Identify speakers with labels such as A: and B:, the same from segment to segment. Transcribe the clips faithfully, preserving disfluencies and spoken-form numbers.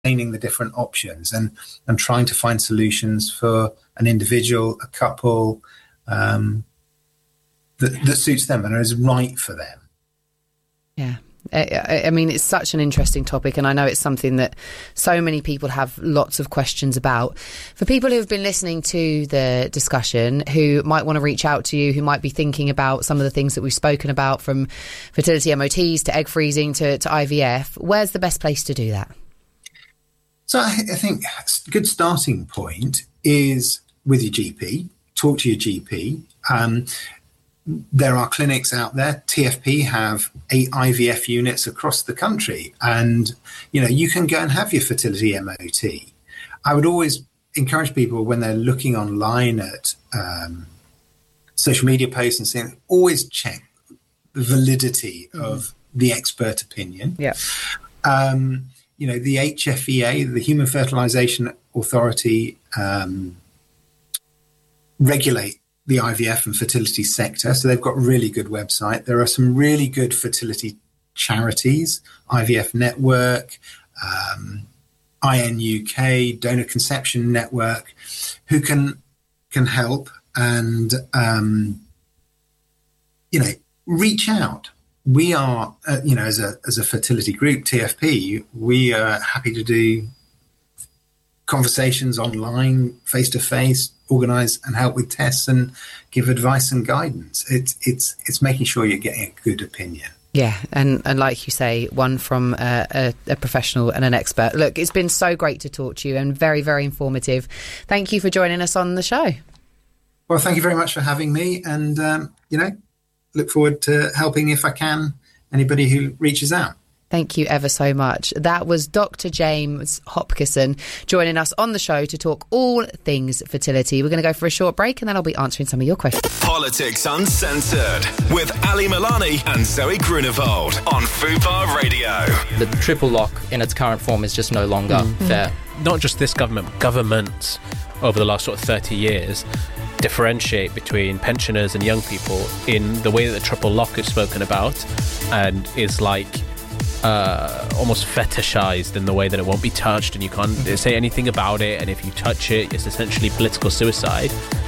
A: the different options and, and trying to find solutions for an individual, a couple, um, that, that suits them and is right for them.
B: Yeah. I, I mean, it's such an interesting topic, and I know it's something that so many people have lots of questions about. For people who have been listening to the discussion, who might want to reach out to you, who might be thinking about some of the things that we've spoken about, from fertility M O Ts to egg freezing to, to I V F, where's the best place to do that?
A: So I, I think a good starting point is with your G P. Talk to your G P. Um, There are clinics out there. T F P have eight I V F units across the country, and you know you can go and have your fertility M O T. I would always encourage people when they're looking online at um, social media posts and saying, always check the validity mm. of the expert opinion.
B: Yeah.
A: Um, you know, the H F E A, the Human Fertilization Authority, um, regulate the I V F and fertility sector. So they've got a really good website. There are some really good fertility charities, I V F Network, um, I N U K, Donor Conception Network, who can can help and, um, you know, reach out. We are, uh, you know, as a as a fertility group, T F P, we are happy to do conversations online, face-to-face, organise and help with tests and give advice and guidance. It's it's it's making sure you're getting a good opinion.
B: Yeah, and, and like you say, one from a, a, a professional and an expert. Look, it's been so great to talk to you and very, very informative. Thank you for joining us on the show.
A: Well, thank you very much for having me, and, um, you know, look forward to helping, if I can, anybody who reaches out.
B: Thank you ever so much. That was Doctor James Hopkinson joining us on the show to talk all things fertility. We're going to go for a short break and then I'll be answering some of your questions.
C: Politics Uncensored with Ali Milani and Zoe Grunewald on Fubar Radio.
D: The triple lock in its current form is just no longer mm. fair.
E: Not just this government, governments over the last sort of thirty years differentiate between pensioners and young people in the way that the triple lock is spoken about, and is like Uh, almost fetishized in the way that it won't be touched and you can't say anything about it, and if you touch it, it's essentially political suicide.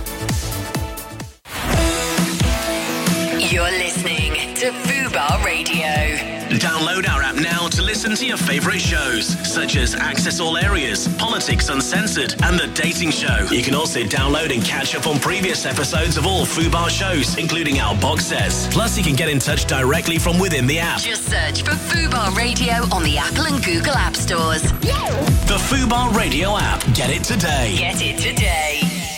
F: You're listening to Fubar Radio.
G: Download our app now to listen to your favourite shows, such as Access All Areas, Politics Uncensored, and The Dating Show. You can also download and catch up on previous episodes of all Fubar shows, including our box sets. Plus, you can get in touch directly from within the app.
F: Just search for Fubar Radio on the Apple and Google App Stores.
G: The Fubar Radio app. Get it today.
F: Get it today.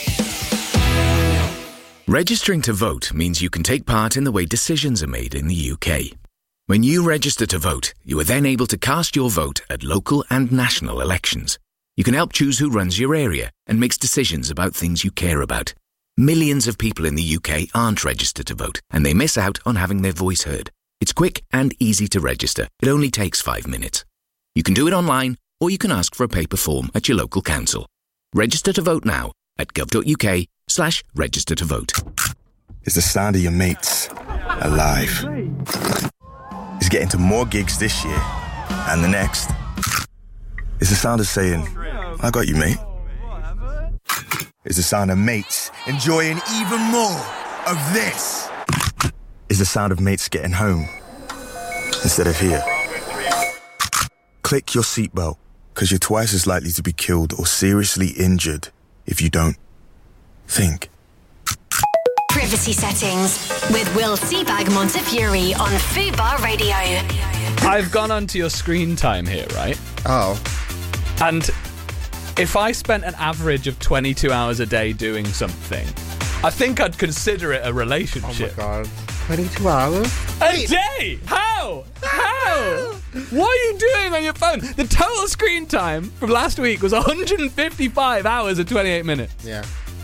H: Registering to vote means you can take part in the way decisions are made in the U K. When you register to vote, you are then able to cast your vote at local and national elections. You can help choose who runs your area and makes decisions about things you care about. Millions of people in the U K aren't registered to vote, and they miss out on having their voice heard. It's quick and easy to register. It only takes five minutes. You can do it online, or you can ask for a paper form at your local council. Register to vote now at gov.uk slash register to vote.
I: It's the sound of your mates alive. It's getting to more gigs this year and the next. It's the sound of saying, I got you, mate. It's the sound of mates enjoying even more of this. It's the sound of mates getting home instead of here. Click your seatbelt, because you're twice as likely to be killed or seriously injured if you don't. Think.
F: Privacy settings with Will Seabag Montefiore on Fubar Radio.
J: I've gone onto your screen time here, right?
K: Oh.
J: And if I spent an average of twenty-two hours a day doing something, I think I'd consider it a relationship.
K: Oh my god. twenty-two hours?
J: A Wait. day? How? How? What are you doing on your phone? The total screen time from last week was one hundred fifty-five hours and twenty-eight minutes.
K: Yeah.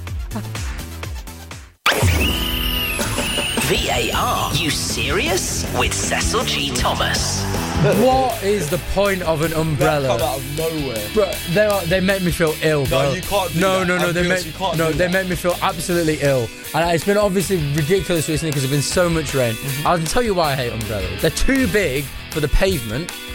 G: V A R, you serious? With Cecil G. Thomas.
D: What is the point of an umbrella?
L: That come out of nowhere.
D: Bro, they are, they make me feel ill, bro.
L: No, you can't do
D: no,
L: that.
D: No, no, no, they make, no, they make me feel absolutely ill. And it's been obviously ridiculous recently because there's been so much rain. Mm-hmm. I'll tell you why I hate umbrellas. They're too big for the pavement,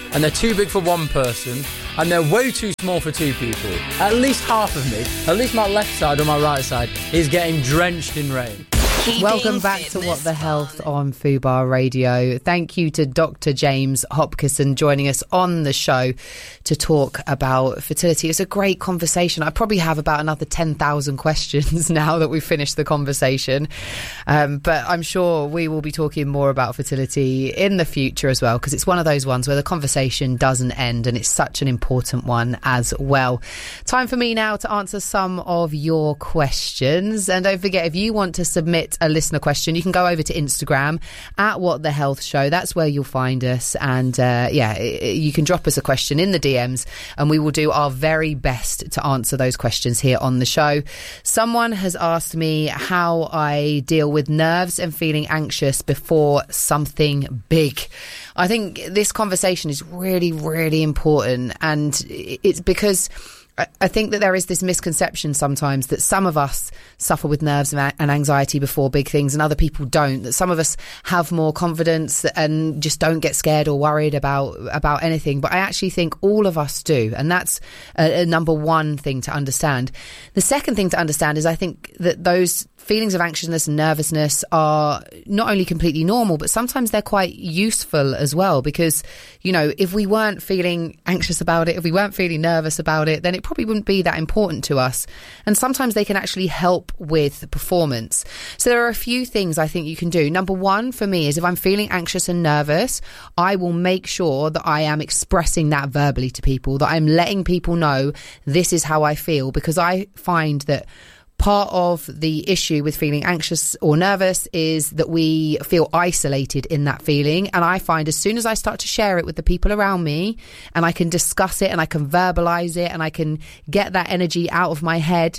D: and they're too big for one person, and they're way too small for two people. At least half of me, at least my left side or my right side, is getting drenched in rain.
B: Welcome back to What the Health on Fubar Radio. Thank you to Doctor James Hopkinson joining us on the show to talk about fertility. It's a great conversation. I probably have about another ten thousand questions now that we've finished the conversation. Um, but I'm sure we will be talking more about fertility in the future as well, because it's one of those ones where the conversation doesn't end, and it's such an important one as well. Time for me now to answer some of your questions. And don't forget, if you want to submit a listener question, you can go over to Instagram at What the Health Show. That's where you'll find us, and uh, yeah, you can drop us a question in the D Ms and we will do our very best to answer those questions here on the show. Someone has asked me how I deal with nerves and feeling anxious before something big. I think this conversation is really, really important, and it's because I think that there is this misconception sometimes that some of us suffer with nerves and anxiety before big things and other people don't, that some of us have more confidence and just don't get scared or worried about about anything. But I actually think all of us do, and that's a, a number one thing to understand. The second thing to understand is I think that those feelings of anxiousness and nervousness are not only completely normal, but sometimes they're quite useful as well, because, you know, if we weren't feeling anxious about it, if we weren't feeling nervous about it, then it probably wouldn't be that important to us. And sometimes they can actually help with performance. So there are a few things I think you can do. Number one for me is if I'm feeling anxious and nervous, I will make sure that I am expressing that verbally to people, that I'm letting people know this is how I feel, because I find that part of the issue with feeling anxious or nervous is that we feel isolated in that feeling. And I find as soon as I start to share it with the people around me, and I can discuss it and I can verbalize it and I can get that energy out of my head,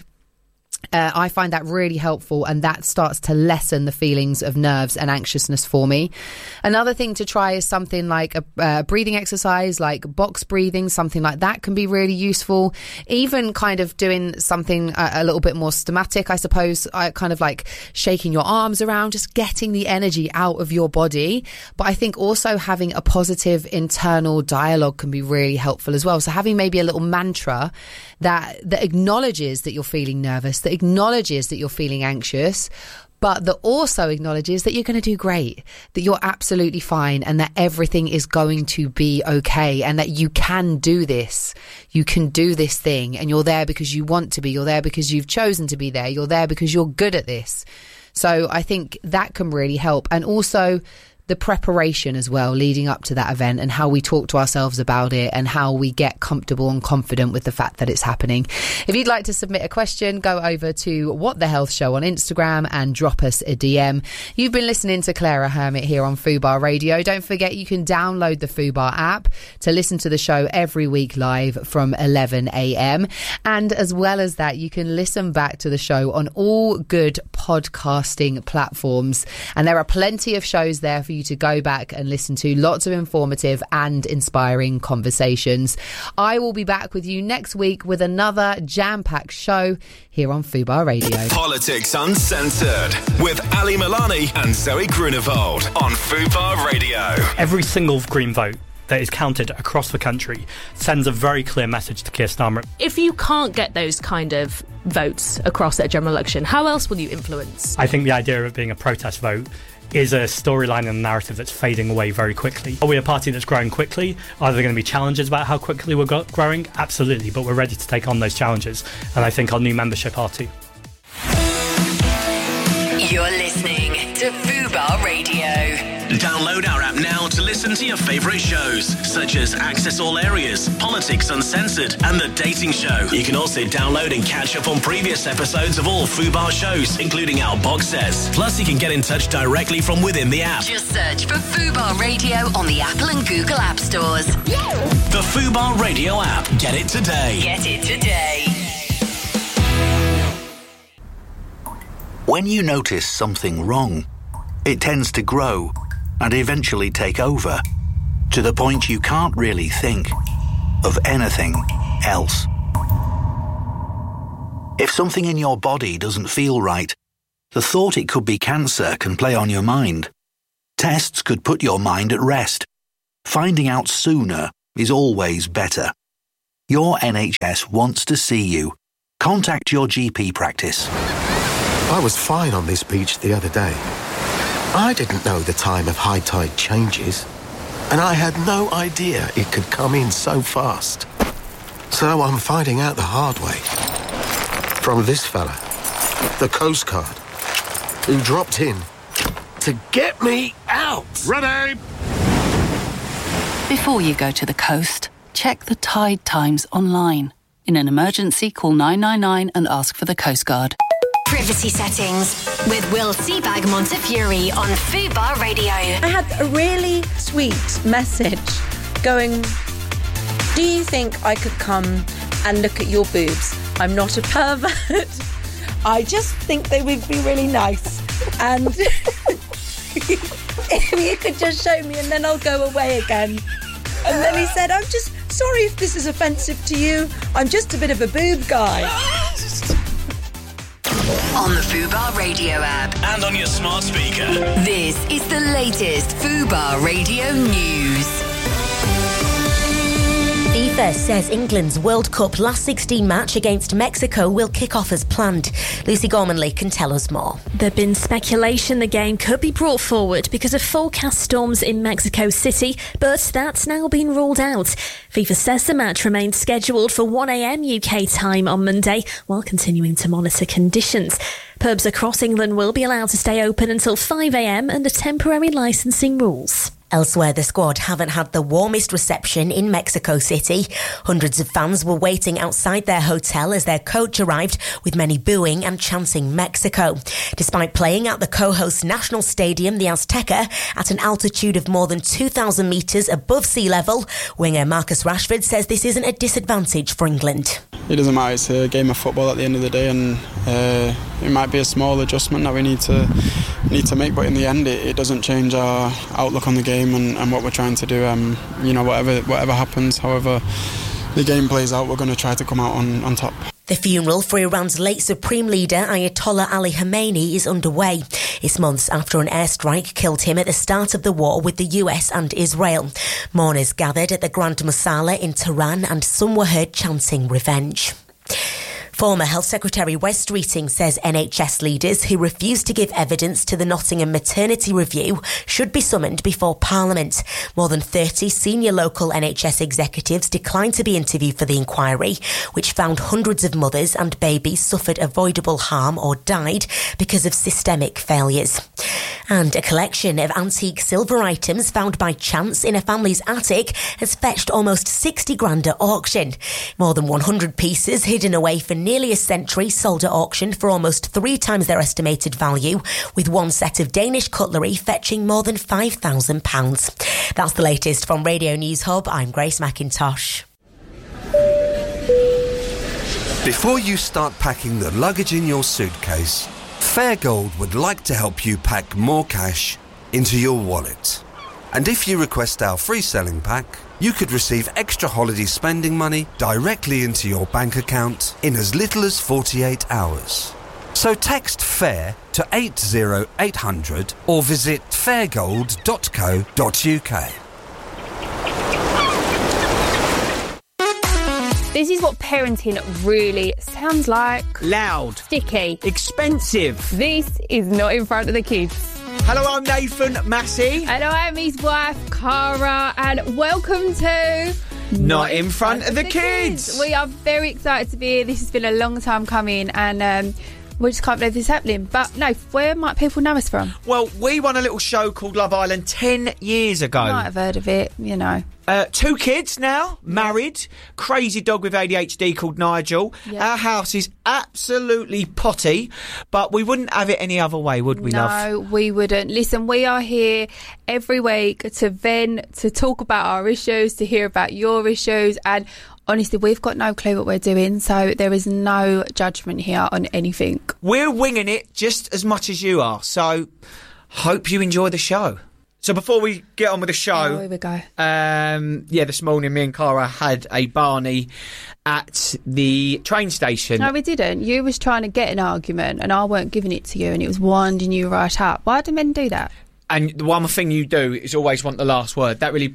B: Uh, I find that really helpful, and that starts to lessen the feelings of nerves and anxiousness for me. Another thing to try is something like a uh, breathing exercise, like box breathing. Something like that can be really useful. Even kind of doing something a, a little bit more systematic, I suppose, I kind of like shaking your arms around, just getting the energy out of your body. But I think also having a positive internal dialogue can be really helpful as well. So having maybe a little mantra that that acknowledges that you're feeling nervous, that acknowledges that you're feeling anxious, but that also acknowledges that you're going to do great, that you're absolutely fine, and that everything is going to be okay, and that you can do this. You can do this thing, and you're there because you want to be. You're there because you've chosen to be there. You're there because you're good at this. So I think that can really help. And also the preparation as well, leading up to that event, and how we talk to ourselves about it and how we get comfortable and confident with the fact that it's happening. If you'd like to submit a question, go over to What the Health Show on Instagram and drop us a D M. You've been listening to Clara Hermit here on Fubar Radio. Don't forget you can download the Fubar app to listen to the show every week live from eleven a.m. And as well as that, you can listen back to the show on all good podcasting platforms. And there are plenty of shows there for you to go back and listen to. Lots of informative and inspiring conversations. I will be back with you next week with another jam-packed show here on Fubar Radio.
C: Politics Uncensored with Ali Milani and Zoe Grunewald on Fubar Radio.
L: Every single Green vote that is counted across the country sends a very clear message to Keir Starmer.
M: If you can't get those kind of votes across that general election, how else will you influence?
L: I think the idea of it being a protest vote is a storyline and a narrative that's fading away very quickly. Are we a party that's growing quickly? Are there going to be challenges about how quickly we're go- growing? Absolutely, but we're ready to take on those challenges, and I think our new membership are too.
F: You're listening to Fubar Radio.
G: Download our app now to listen to your favourite shows, such as Access All Areas, Politics Uncensored, and The Dating Show. You can also download and catch up on previous episodes of all Fubar shows, including our box sets. Plus, you can get in touch directly from within the app.
F: Just search for Fubar Radio on the Apple and Google App Stores.
G: The Fubar Radio app. Get it today.
F: Get it today.
N: When you notice something wrong, it tends to grow and eventually take over, to the point you can't really think of anything else. If something in your body doesn't feel right, the thought it could be cancer can play on your mind. Tests could put your mind at rest. Finding out sooner is always better. Your N H S wants to see you. Contact your G P practice.
O: I was fine on this beach the other day. I didn't know the time of high tide changes, and I had no idea it could come in so fast. So I'm finding out the hard way. From this fella, the Coast Guard, who dropped in to get me out.
P: Ready!
Q: Before you go to the coast, check the tide times online. In an emergency, call nine nine nine and ask for the Coast Guard.
F: Privacy Settings with Will Seabag Montefiore on Fubar Radio.
R: I had a really sweet message going, do you think I could come and look at your boobs? I'm not a pervert. I just think they would be really nice. And if you could just show me and then I'll go away again. And then he said, I'm just sorry if this is offensive to you. I'm just a bit of a boob guy.
F: On the Fubar Radio app.
G: And on your smart speaker.
F: This is the latest Fubar Radio news.
S: FIFA says England's World Cup last sixteen match against Mexico will kick off as planned. Lucy Gormanley can tell us more.
T: There's been speculation the game could be brought forward because of forecast storms in Mexico City, but that's now been ruled out. FIFA says the match remains scheduled for one a.m. U K time on Monday, while continuing to monitor conditions. Pubs across England will be allowed to stay open until five a.m. under temporary licensing rules.
S: Elsewhere, the squad haven't had the warmest reception in Mexico City. Hundreds of fans were waiting outside their hotel as their coach arrived, with many booing and chanting Mexico. Despite playing at the co-host national stadium, the Azteca, at an altitude of more than two thousand metres above sea level, winger Marcus Rashford says this isn't a disadvantage for England.
U: It doesn't matter, it's a game of football at the end of the day, and uh, it might be a small adjustment that we need to need to make, but in the end it, it doesn't change our outlook on the game and, and what we're trying to do. Um, you know, whatever whatever happens, however the game plays out, we're going to try to come out on, on top.
S: The funeral for Iran's late Supreme Leader Ayatollah Ali Khamenei is underway. It's months after an airstrike killed him at the start of the war with the U S and Israel. Mourners gathered at the Grand Mosala in Tehran and some were heard chanting revenge. Former Health Secretary Wes Streeting says N H S leaders who refuse to give evidence to the Nottingham maternity review should be summoned before Parliament. More than thirty senior local N H S executives declined to be interviewed for the inquiry, which found hundreds of mothers and babies suffered avoidable harm or died because of systemic failures. And a collection of antique silver items found by chance in a family's attic has fetched almost sixty grand at auction. More than one hundred pieces hidden away for nearly a century sold at auction for almost three times their estimated value, with one set of Danish cutlery fetching more than five thousand pounds. That's the latest from Radio News Hub. I'm Grace McIntosh.
V: Before you start packing the luggage in your suitcase, Fairgold would like to help you pack more cash into your wallet. And if you request our free selling pack, you could receive extra holiday spending money directly into your bank account in as little as forty-eight hours. So text FAIR to eight zero eight hundred or visit fairgold dot co dot uk.
W: This is what parenting really sounds like.
X: Loud.
W: Sticky.
X: Expensive.
W: This is not in front of the kids.
X: Hello, I'm Nathan Massey.
W: Hello, I'm his wife, Cara, and welcome to...
X: Not in front of the kids.
W: kids. We are very excited to be here. This has been a long time coming, and um, we just can't believe this is happening. But no, where might people know us from?
X: Well, we won a little show called Love Island ten years ago.
W: You might have heard of it, you know.
X: Uh, two kids now, married, crazy dog with A D H D called Nigel.
W: Yep.
X: Our house is absolutely potty, but we wouldn't have it any other way, would we,
W: no,
X: love?
W: No, we wouldn't. Listen, we are here every week to vent, to talk about our issues, to hear about your issues, and honestly, we've got no clue what we're doing, so there is no judgment here on anything.
X: We're winging it just as much as you are, so hope you enjoy the show. So before we get on with the show,
W: oh, here we go.
X: Um, yeah, this morning me and Cara had a Barney at the train station.
W: No, we didn't. You was trying to get an argument and I weren't giving it to you and it was winding you right up. Why do men do that?
X: And the one thing you do is always want the last word. That really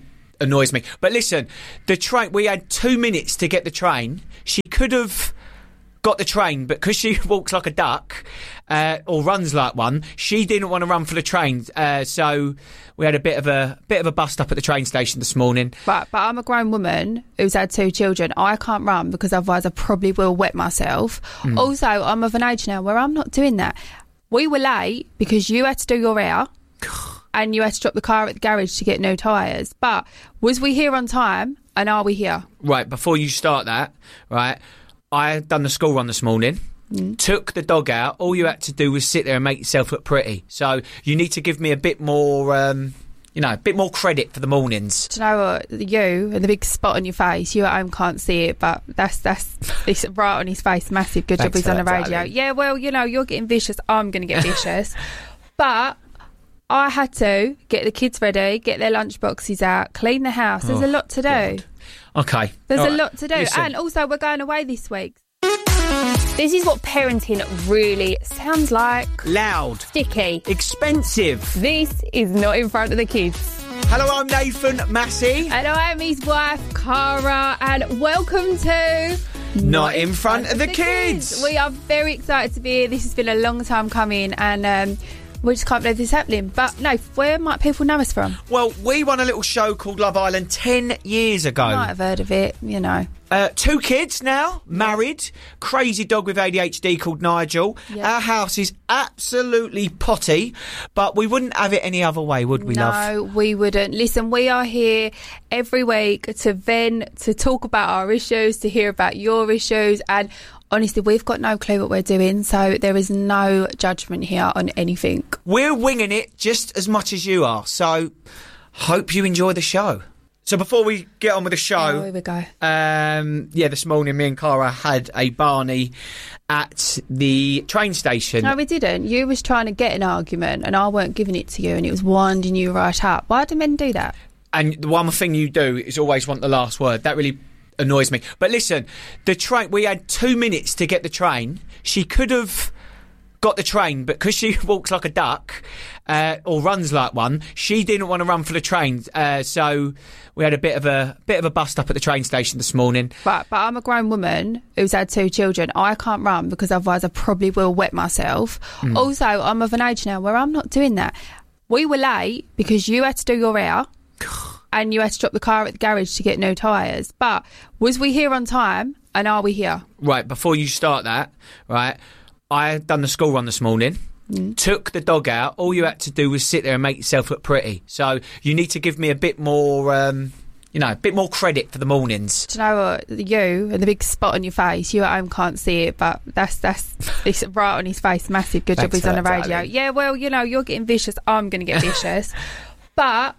X: annoys me. But listen, the train, we had two minutes to get the train. She could have got the train, but because she walks like a duck uh, or runs like one, she didn't want to run for the train. Uh, so we had a bit of a bit of a bust up at the train station this morning.
W: But but I'm a grown woman who's had two children. I can't run because otherwise I probably will wet myself.
X: Mm.
W: Also, I'm of an age now where I'm not doing that. We were late because you had to do your hair and you had to drop the car at the garage to get new tyres. But was we here on time and are we here?
X: Right, before you start that, right, I had done the school run this morning, mm. took the dog out. All you had to do was sit there and make yourself look pretty. So you need to give me a bit more, um, you know, a bit more credit for the mornings.
W: Do you know what? You and the big spot on your face, you at home can't see it, but that's that's it's right on his face. Massive. Good job he's on the radio. Darling. Yeah, well, you know, you're getting vicious. I'm going to get vicious. But I had to get the kids ready, get their lunch boxes out, clean the house. There's oh, a lot to do.
X: God. Okay.
W: There's
X: All
W: a
X: right.
W: lot to do.
X: Listen.
W: And also, we're going away this week. This is what parenting really sounds like.
X: Loud.
W: Sticky.
X: Expensive.
W: This is not in front of the kids.
X: Hello, I'm Nathan Massey.
W: Hello, I'm his wife, Cara. And welcome to...
X: Not, not in front, front of the, the kids.
W: kids. We are very excited to be here. This has been a long time coming and... Um, we just can't believe this is happening. But no, where might people know us from?
X: Well, we won a little show called Love Island ten years ago.
W: You might have heard of it, you know.
X: Uh, two kids now, married, crazy dog with A D H D called Nigel. Yep. Our house is absolutely potty, but we wouldn't have it any other way, would we,
W: no,
X: love?
W: No, we wouldn't. Listen, we are here every week to vent, to talk about our issues, to hear about your issues, and honestly, we've got no clue what we're doing, so there is no judgment here on anything.
X: We're winging it just as much as you are, so hope you enjoy the show. So before we get on with the show...
W: Oh, here we go.
X: Um, yeah, this morning me and Cara had a Barney at the train station.
W: No, we didn't. You was trying to get an argument and I weren't giving it to you and it was winding you right up. Why do men do that?
X: And the one thing you do is always want the last word. That really annoys me. But listen, the train, we had two minutes to get the train. She could have got the train, but because she walks like a duck uh, or runs like one, she didn't want to run for the train. Uh, so we had a bit of a bit of a bust up at the train station this morning.
W: But but I'm a grown woman who's had two children. I can't run because otherwise I probably will wet myself. Mm. Also, I'm of an age now where I'm not doing that. We were late because you had to do your hair. And you had to drop the car at the garage to get new tyres. But was we here on time and are we here?
X: Right, before you start that, right, I had done the school run this morning, mm. took the dog out. All you had to do was sit there and make yourself look pretty. So you need to give me a bit more, um, you know, a bit more credit for the mornings.
W: Do you know what? You and the big spot on your face, you at home can't see it, but that's that's it's right on his face. Massive. Good job he's on the radio. Darling. Yeah, well, you know, you're getting vicious. I'm going to get vicious. But...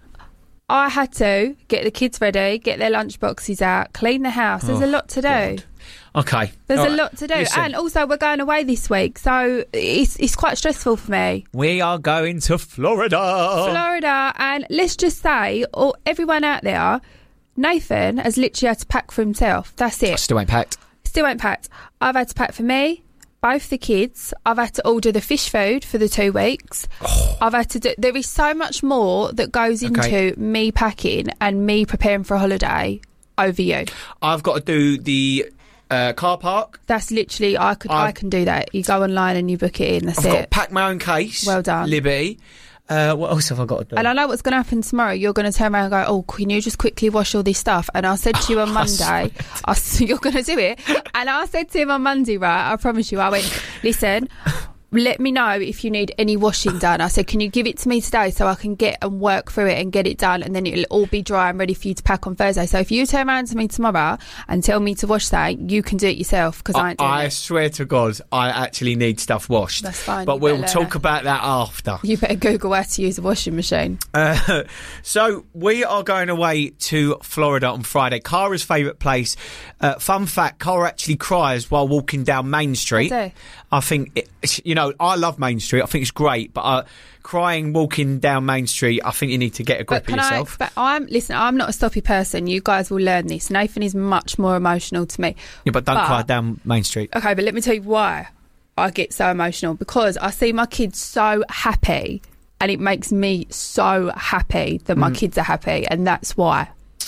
W: I had to get the kids ready, get their lunch boxes out, clean the house. There's oh, a lot to do.
X: God. Okay.
W: There's
X: All
W: a
X: right.
W: lot to do.
X: Listen.
W: And also we're going away this week, so it's it's quite stressful for me.
X: We are going to Florida.
W: Florida, and let's just say, or everyone out there, Nathan has literally had to pack for himself. That's it.
X: Still ain't packed.
W: Still ain't packed. I've had to pack for me, both the kids. I've had to order the fish food for the two weeks. Oh. I've had to do... There is so much more that goes into okay. me packing and me preparing for a holiday over you.
X: I've got to do the uh, car park.
W: That's literally... I could. I've, I can do that. You go online and you book it in. That's
X: I've
W: it.
X: I've got to pack my own case.
W: Well done.
X: Liberty. Uh, what else have I got to do?
W: And I know what's going to happen tomorrow. You're going to turn around and go, oh, can you just quickly wash all this stuff? And I said to you on Monday, I, you're going to do it. And I said to him on Monday, right, I promise you, I went, listen, let me know if you need any washing done. I said, can you give it to me today so I can get and work through it and get it done, and then it'll all be dry and ready for you to pack on Thursday. So if you turn around to me tomorrow and tell me to wash that, you can do it yourself, because I, I ain't doing
X: I
W: it.
X: swear to God, I actually need stuff washed.
W: That's fine.
X: But we'll talk about that after.
W: You better Google how to use a washing machine.
X: Uh, so we are going away to Florida on Friday. Cara's favourite place. Uh, fun fact, Cara actually cries while walking down Main Street.
W: I do.
X: I think, it, you know, I love Main Street. I think it's great. But uh, crying walking down Main Street, I think you need to get a grip
W: but
X: of
W: can
X: yourself.
W: I, but I'm, listen, I'm not a stoppy person. You guys will learn this. Nathan is much more emotional to me.
X: Yeah, but don't
W: but,
X: cry down Main Street.
W: Okay, but let me tell you why I get so emotional. Because I see my kids so happy, and it makes me so happy that my mm. kids are happy, and that's why.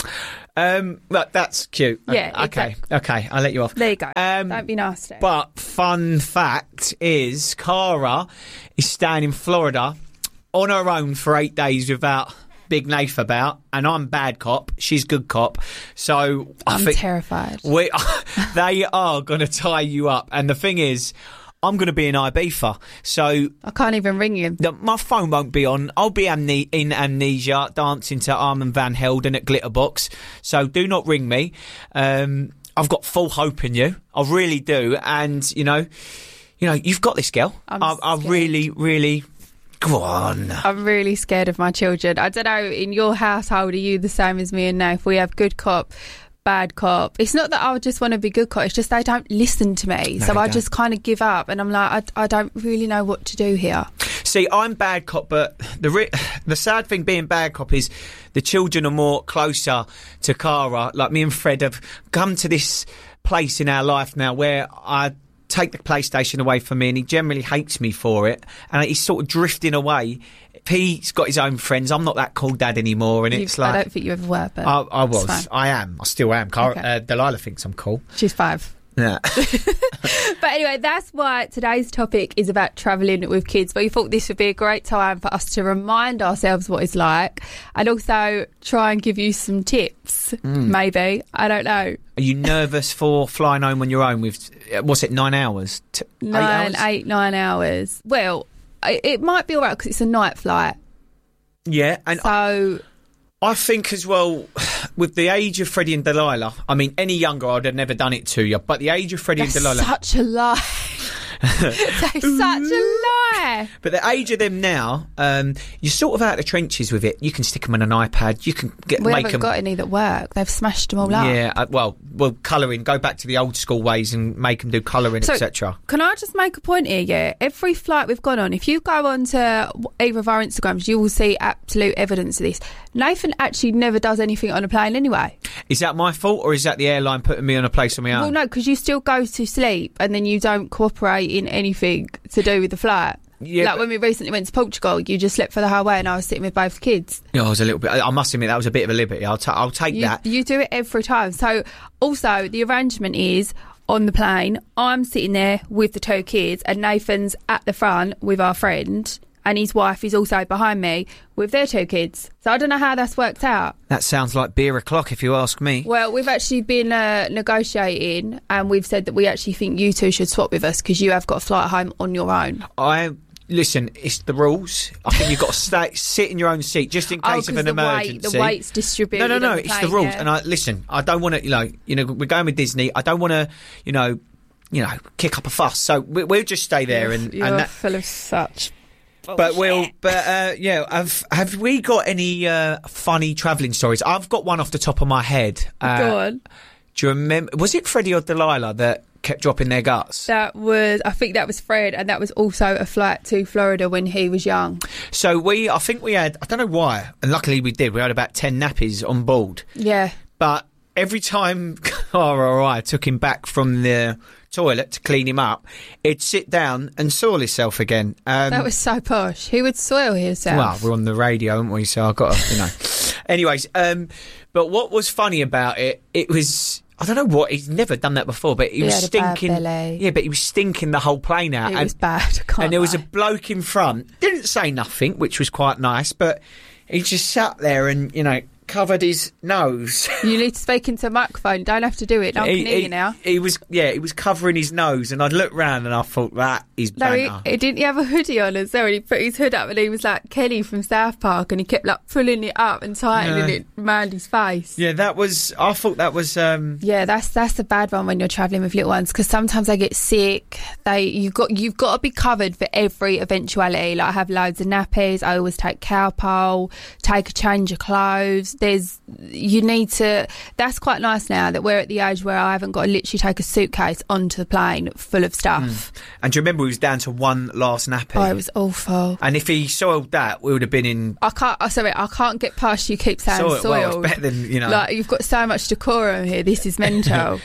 X: Um, but that's cute.
W: Yeah,
X: Okay.
W: exactly.
X: Okay. I'll let you off.
W: There you go.
X: Um,
W: Don't be nasty.
X: But fun fact is, Cara is staying in Florida on her own for eight days without Big Nath about, and I'm bad cop. She's good cop. So I
W: I'm
X: think
W: terrified.
X: We, they are going to tie you up. And the thing is, I'm going to be in Ibiza, so
W: I can't even ring you.
X: The, my phone won't be on. I'll be amne- in Amnesia, dancing to Armand van Helden at Glitterbox. So do not ring me. Um, I've got full hope in you. I really do. And you know, you know, you've got this, girl.
W: I'm
X: I, I really, really. Go on.
W: I'm really scared of my children. I don't know, in your household, are you the same as me and Nath? We have good cop, bad cop. It's not that I just want to be good cop, it's just they don't listen to me.
X: No,
W: so I
X: don't.
W: just kind of give up, and I'm like, I, I don't really know what to do here.
X: See, I'm bad cop, but the re- the sad thing being bad cop is the children are more closer to Cara. Like, me and Fred have come to this place in our life now where I take the PlayStation away from me, and he generally hates me for it, and he's sort of drifting away. He's got his own friends. I'm not that cool dad anymore, and
W: You-
X: it's like
W: I don't think you ever were, but
X: I, I
W: it's
X: was.
W: fine.
X: I am. I still am. Cara,
W: Okay.
X: uh, Delilah thinks I'm cool.
W: She's five.
X: Yeah.
W: But anyway, that's why today's topic is about travelling with kids. But we thought this would be a great time for us to remind ourselves what it's like, and also try and give you some tips.
X: Mm.
W: Maybe, I don't know.
X: Are you nervous for flying home on your own with, uh, what's it, nine hours? T-
W: Nine,
X: eight hours?
W: eight, nine hours. Well, I- it might be all right because it's a night flight.
X: Yeah, and
W: so
X: I think as well, with the age of Freddie and Delilah, I mean, any younger, I'd have never done it to you, but the age of Freddie
W: That's
X: and Delilah.
W: such a lie. That's such a lie.
X: But the age of them now, um, you're sort of out of the trenches with it. You can stick them on an iPad. You can get
W: We
X: make
W: haven't
X: them.
W: got any that work. They've smashed them all up.
X: Yeah, uh, well, well, colouring. Go back to the old school ways and make them do colouring,
W: So,
X: et cetera.
W: Can I just make a point here? Yeah, every flight we've gone on, if you go onto either of our Instagrams, you will see absolute evidence of this. Nathan actually never does anything on a plane anyway.
X: Is that my fault, or is that the airline putting me on a place on my own?
W: Well, no, because you still go to sleep and then you don't cooperate in anything to do with the flight.
X: Yeah,
W: like
X: but-
W: when we recently went to Portugal, you just slept for the whole way and I was sitting with both kids.
X: Yeah, I was a little bit. I must admit that was a bit of a liberty. I'll, ta- I'll take
W: You,
X: that.
W: you do it every time. So also the arrangement is on the plane, I'm sitting there with the two kids and Nathan's at the front with our friend and his wife is also behind me with their two kids. So I don't know how that's worked out.
X: That sounds like beer o'clock, if you ask me.
W: Well, we've actually been uh, negotiating and we've said that we actually think you two should swap with us because you have got a flight home on your own.
X: I listen. It's the rules. I think you've got to stay, sit in your own seat just in
W: Oh,
X: case of
W: 'cause
X: an
W: the
X: emergency.
W: weight- the weight's distributed
X: No, no, no.
W: on the
X: It's the
W: plane,
X: rules.
W: yeah.
X: And I listen. I don't want to. You know. You know. We're going with Disney. I don't want to. You know. You know. Kick up a fuss. So we, we'll just stay there and.
W: You're
X: and that,
W: full of such.
X: but we'll. But uh, yeah. Have Have we got any uh, funny travelling stories? I've got one off the top of my head. Uh,
W: Go on.
X: Do you remember? Was it Freddie or Delilah that kept dropping their guts?
W: That was, I think that was Fred, and that was also a flight to Florida when he was young.
X: So we, I think we had, I don't know why, and luckily we did, we had about ten nappies on board.
W: Yeah.
X: But every time Cara or I took him back from the toilet to clean him up, he'd sit down and soil himself again. Um,
W: That was so posh. He would soil himself.
X: well, we're on the radio, aren't we? So I've got to, you know. Anyways, um, but what was funny about it, it was, I don't know what, he's never done that before, but he,
W: He
X: was
W: had a bad
X: stinking.
W: belly.
X: Yeah, but he was stinking the whole plane out.
W: It
X: and,
W: was bad. I can't
X: and there was a
W: lie.
X: bloke in front, didn't say nothing, which was quite nice, but he just sat there and, you know, covered his nose.
W: You need to speak into a microphone. Don't have to do it. No one
X: he,
W: can hear
X: he-
W: you now.
X: he was, yeah, he was covering his nose, and I'd look round and I thought, that is
W: No, he,
X: banter.
W: he didn't he have a hoodie on as well? And he put his hood up and he was like Kenny from South Park and he kept like pulling it up and tightening
X: Yeah.
W: it around his face.
X: Yeah, that was, I thought that was, um,
W: Yeah, that's that's the bad one when you're travelling with little ones because sometimes they get sick. They you got you've got to be covered for every eventuality. Like I have loads of nappies. I always take Cowpole, take a change of clothes. There's you need to. That's quite nice now that we're at the age where I haven't got to literally take a suitcase onto the plane full of stuff.
X: and do you remember he was down to one last nappy?
W: Oh, it was awful.
X: And if he soiled that, we would have been in.
W: I can't. Oh, sorry, I can't get past you. Keep saying
X: Soil-
W: soiled.
X: well, it's better than, you know.
W: Like you've got so much decorum here. This is mental.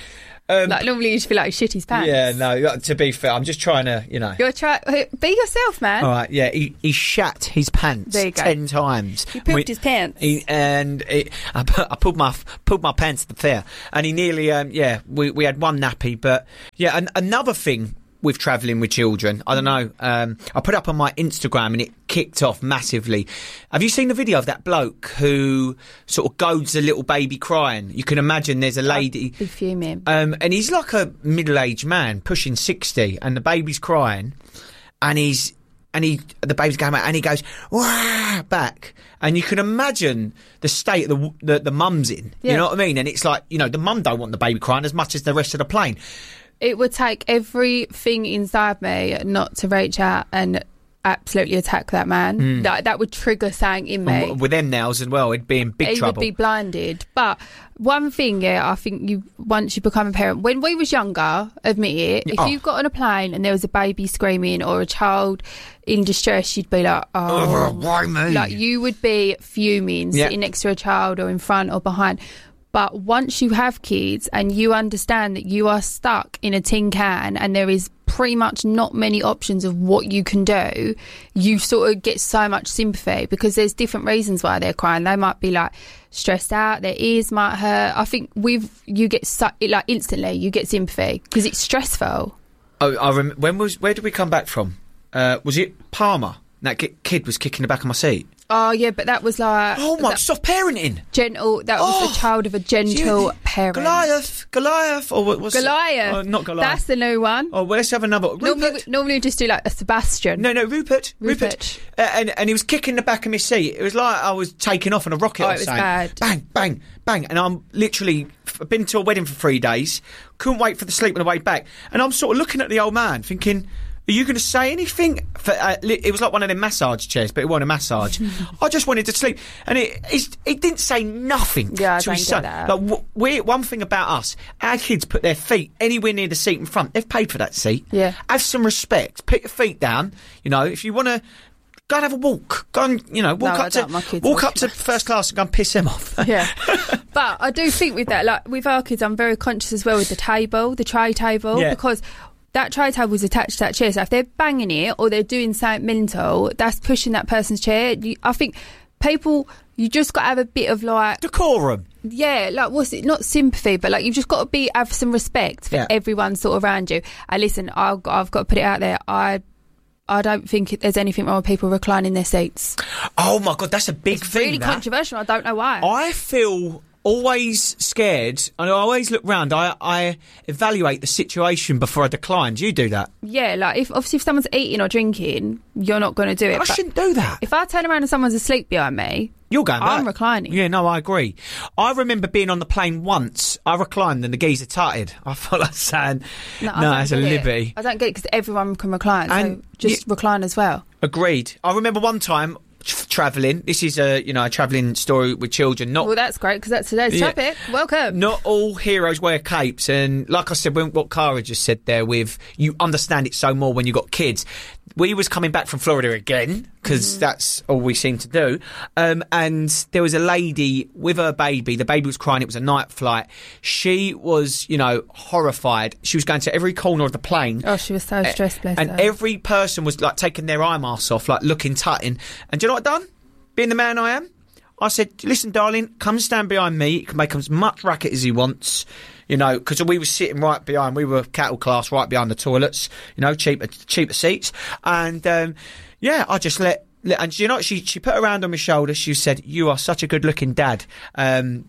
X: Um,
W: like normally you just feel like you shit his pants.
X: Yeah, no. To be fair, I'm just trying to, you know.
W: You're try be yourself, man.
X: All right, yeah. He, he shat his pants
W: There you go.
X: ten times.
W: He pooped his pants.
X: He, and it, I, pu- I pulled my pulled my pants at the fair, and he nearly, um, yeah. We we had one nappy, but yeah. An, another thing with travelling with children, I don't know. Um, I put it up on my Instagram, and it kicked off massively. Have you seen the video of that bloke who sort of goads a little baby crying? You can imagine there's a lady.
W: Be fuming.
X: Um, and he's like a middle-aged man, pushing sixty, and the baby's crying, and he's and he the baby's going out, and he goes wah back, and you can imagine the state of the the, the mum's in.
W: Yeah.
X: You know what I mean? And it's like, you know, the mum don't want the baby crying as much as the rest of the plane.
W: It would take everything inside me not to reach out and absolutely attack that man.
X: Mm.
W: That that would trigger something in me.
X: And with them nails as well, it'd be in big
W: he
X: trouble.
W: would be blinded. But one thing, yeah, I think you once you become a parent, when we was younger, admit it, if
X: Oh.
W: you got on a plane and there was a baby screaming or a child in distress, you'd be like, oh,
X: Oh, why me?
W: like you would be fuming,
X: Yeah.
W: sitting next to a child or in front or behind. But once you have kids and you understand that you are stuck in a tin can and there is pretty much not many options of what you can do, you sort of get so much sympathy because there's different reasons why they're crying. They might be like stressed out, their ears might hurt. I think with you get so, like instantly you get sympathy because it's stressful.
X: Oh, I rem- when was where did we come back from? Uh, was it Palmer? That ki- kid was kicking the back of my seat.
W: Oh yeah, but that was like
X: Oh my!
W: that
X: Stop parenting.
W: gentle. That was
X: Oh,
W: the child of a gentle parent.
X: Goliath, Goliath, or what was
W: Goliath.
X: Oh, not Goliath.
W: That's the new one.
X: Oh, well, let's have another. Rupert.
W: Normally, we- normally we just do like a Sebastian.
X: No, no, Rupert.
W: Rupert.
X: Rupert. Uh, and, and he was kicking the back of my seat. It was like I was taking off on a rocket
W: Oh,
X: or
W: it was
X: something.
W: bad.
X: Bang, bang, bang. And I'm literally I've been to a wedding for three days. Couldn't wait for the sleep on the way back. And I'm sort of looking at the old man thinking, are you going to say anything? For, uh, li- it was like one of them massage chairs, but it wasn't a massage. I just wanted to sleep. And it it's, it didn't say nothing
W: Yeah, I
X: to
W: don't
X: his
W: get
X: son.
W: that.
X: Like, w- we one thing about us, our kids put their feet anywhere near the seat in front. They've paid for that seat.
W: Yeah.
X: Have some respect. Put your feet down. You know, if you want to... Go and have a walk. Go and, you know, walk
W: No, I
X: up to
W: don't. My kids
X: walk
W: watch
X: up to first class and go and piss them off.
W: Yeah. But I do think with that, like with our kids, I'm very conscious as well with the table, the tray table,
X: Yeah.
W: because that tray table is attached to that chair. So if they're banging it or they're doing something mental, that's pushing that person's chair. You, I think people, you just got to have a bit of like
X: decorum.
W: Yeah, like what's it? Not sympathy, but like you've just got to be have some respect for
X: Yeah.
W: everyone sort of around you. And listen, I've, I've got to put it out there. I. I don't think there's anything wrong with people reclining their seats.
X: Oh my God, that's a big
W: It's
X: thing.
W: really
X: that.
W: controversial. I don't know why.
X: I feel always scared, and I always look round. I, I evaluate the situation before I decline. Do you do that?
W: Yeah, like if obviously if someone's eating or drinking, you're not going to do it.
X: I
W: but
X: shouldn't do that.
W: If I turn around and someone's asleep behind me,
X: You're going back.
W: I'm reclining.
X: Yeah, no, I agree. I remember being on the plane once. I reclined and the geezer tutted. I felt like saying,
W: No, I
X: no,
W: don't
X: it's a
W: get it.
X: liberty.
W: I don't get it because everyone can recline,
X: And
W: so just recline as well.
X: Agreed. I remember one time tra- travelling. This is a, you know, a travelling story with children. Not
W: Well, that's great because that's today's
X: Yeah.
W: topic. Welcome.
X: Not all heroes wear capes, and like I said, when, what Cara just said there, with you understand it so more when you got kids. We was coming back from Florida again because that's all we seem to do, um, and there was a lady with her baby. The baby was crying. It was a night flight. She was, you know, horrified. She was going to every corner of the plane.
W: Oh, she was so stressed, bless
X: And
W: her.
L: every person was like taking their eye mask off, like looking tutting. And do you know what I done? Being the man I am, I said, listen, darling, come stand behind me. You can make as much racket as he wants. You know, because we were sitting right behind, we were cattle class right behind the toilets, you know, cheaper cheaper seats. And, um, yeah, I just let, let, and you know, she, she put her hand on my shoulder. She said, you are such a good looking dad. Um,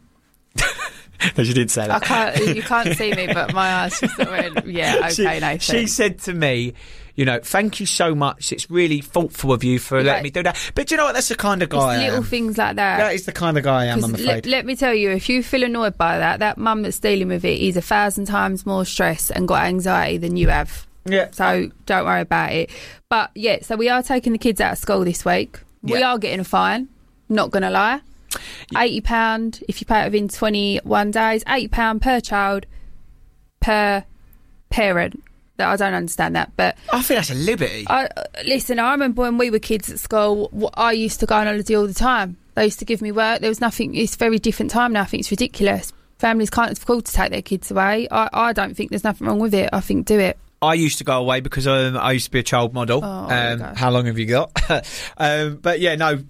L: no, she didn't say that.
W: I can't, you can't see me, but my eyes just sort of went, yeah, okay,
L: she,
W: Nathan.
L: she said to me, you know, thank you so much. It's really thoughtful of you for
W: Yeah.
L: letting me do that. But do you know what? That's the kind of guy
W: It's
L: I
W: little
L: am.
W: things like that.
L: That is the kind of guy I am,
W: 'Cause
L: I'm
W: le-
L: afraid.
W: let me tell you, if you feel annoyed by that, that mum that's dealing with it is a thousand times more stressed and got anxiety than you have.
L: Yeah.
W: So don't worry about it. But yeah, so we are taking the kids out of school this week. We
L: Yeah.
W: are getting a fine. Not going to lie. eighty pounds if you pay it within twenty-one days. eighty pounds per child per parent. That I don't understand that, but
L: I think that's a liberty.
W: I, uh, listen, I remember when we were kids at school, wh- I used to go on holiday all the time. They used to give me work. There was nothing. It's a very different time now. I think it's ridiculous. families can't afford to take their kids away. I, I don't think there's nothing wrong with it. I think do it.
X: I used to go away because um, I used to be a child model.
W: Oh,
X: um, how long have you got? um, but yeah, no.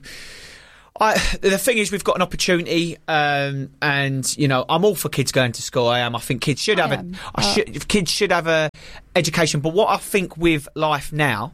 X: I, the thing is, we've got an opportunity, um, and you know, I'm all for kids going to school. I am. I think kids should
W: I
X: have
W: am.
X: a. I should, kids should have a education. But what I think with life now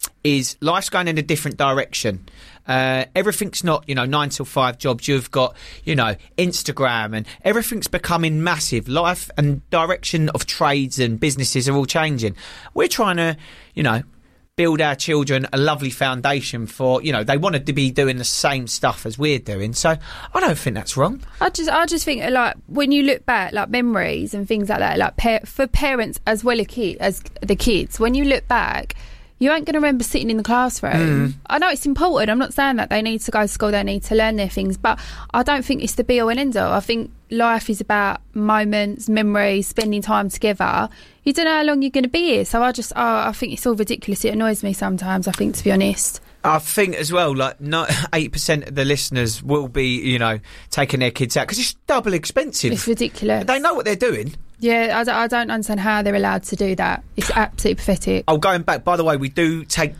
X: is life's going in a different direction. Uh, everything's not, you know, nine till five jobs. You've got, you know, Instagram, and everything's becoming massive. Life and direction of trades and businesses are all changing. We're trying to, you know, build our children a lovely foundation for, you know, they wanted to be doing the same stuff as we're doing. So I don't think that's wrong.
W: I just, I just think like when you look back, like memories and things like that, like par- for parents as well as kid, as the kids, when you look back, you ain't going to remember sitting in the classroom.
X: Mm.
W: I know it's important. I'm not saying that they need to go to school, they need to learn their things, but I don't think it's the be all and end all. I think life is about moments, memories, spending time together. You don't know how long you're going to be here. So I just, oh, I think it's all ridiculous. It annoys me sometimes, I think, to be honest.
X: I think as well, like, not eight percent of the listeners will be, you know, taking their kids out because it's double expensive.
W: It's ridiculous.
X: They know what they're doing.
W: Yeah, I, d- I don't understand how they're allowed to do that. It's absolutely pathetic.
X: Oh, going back, by the way, we do take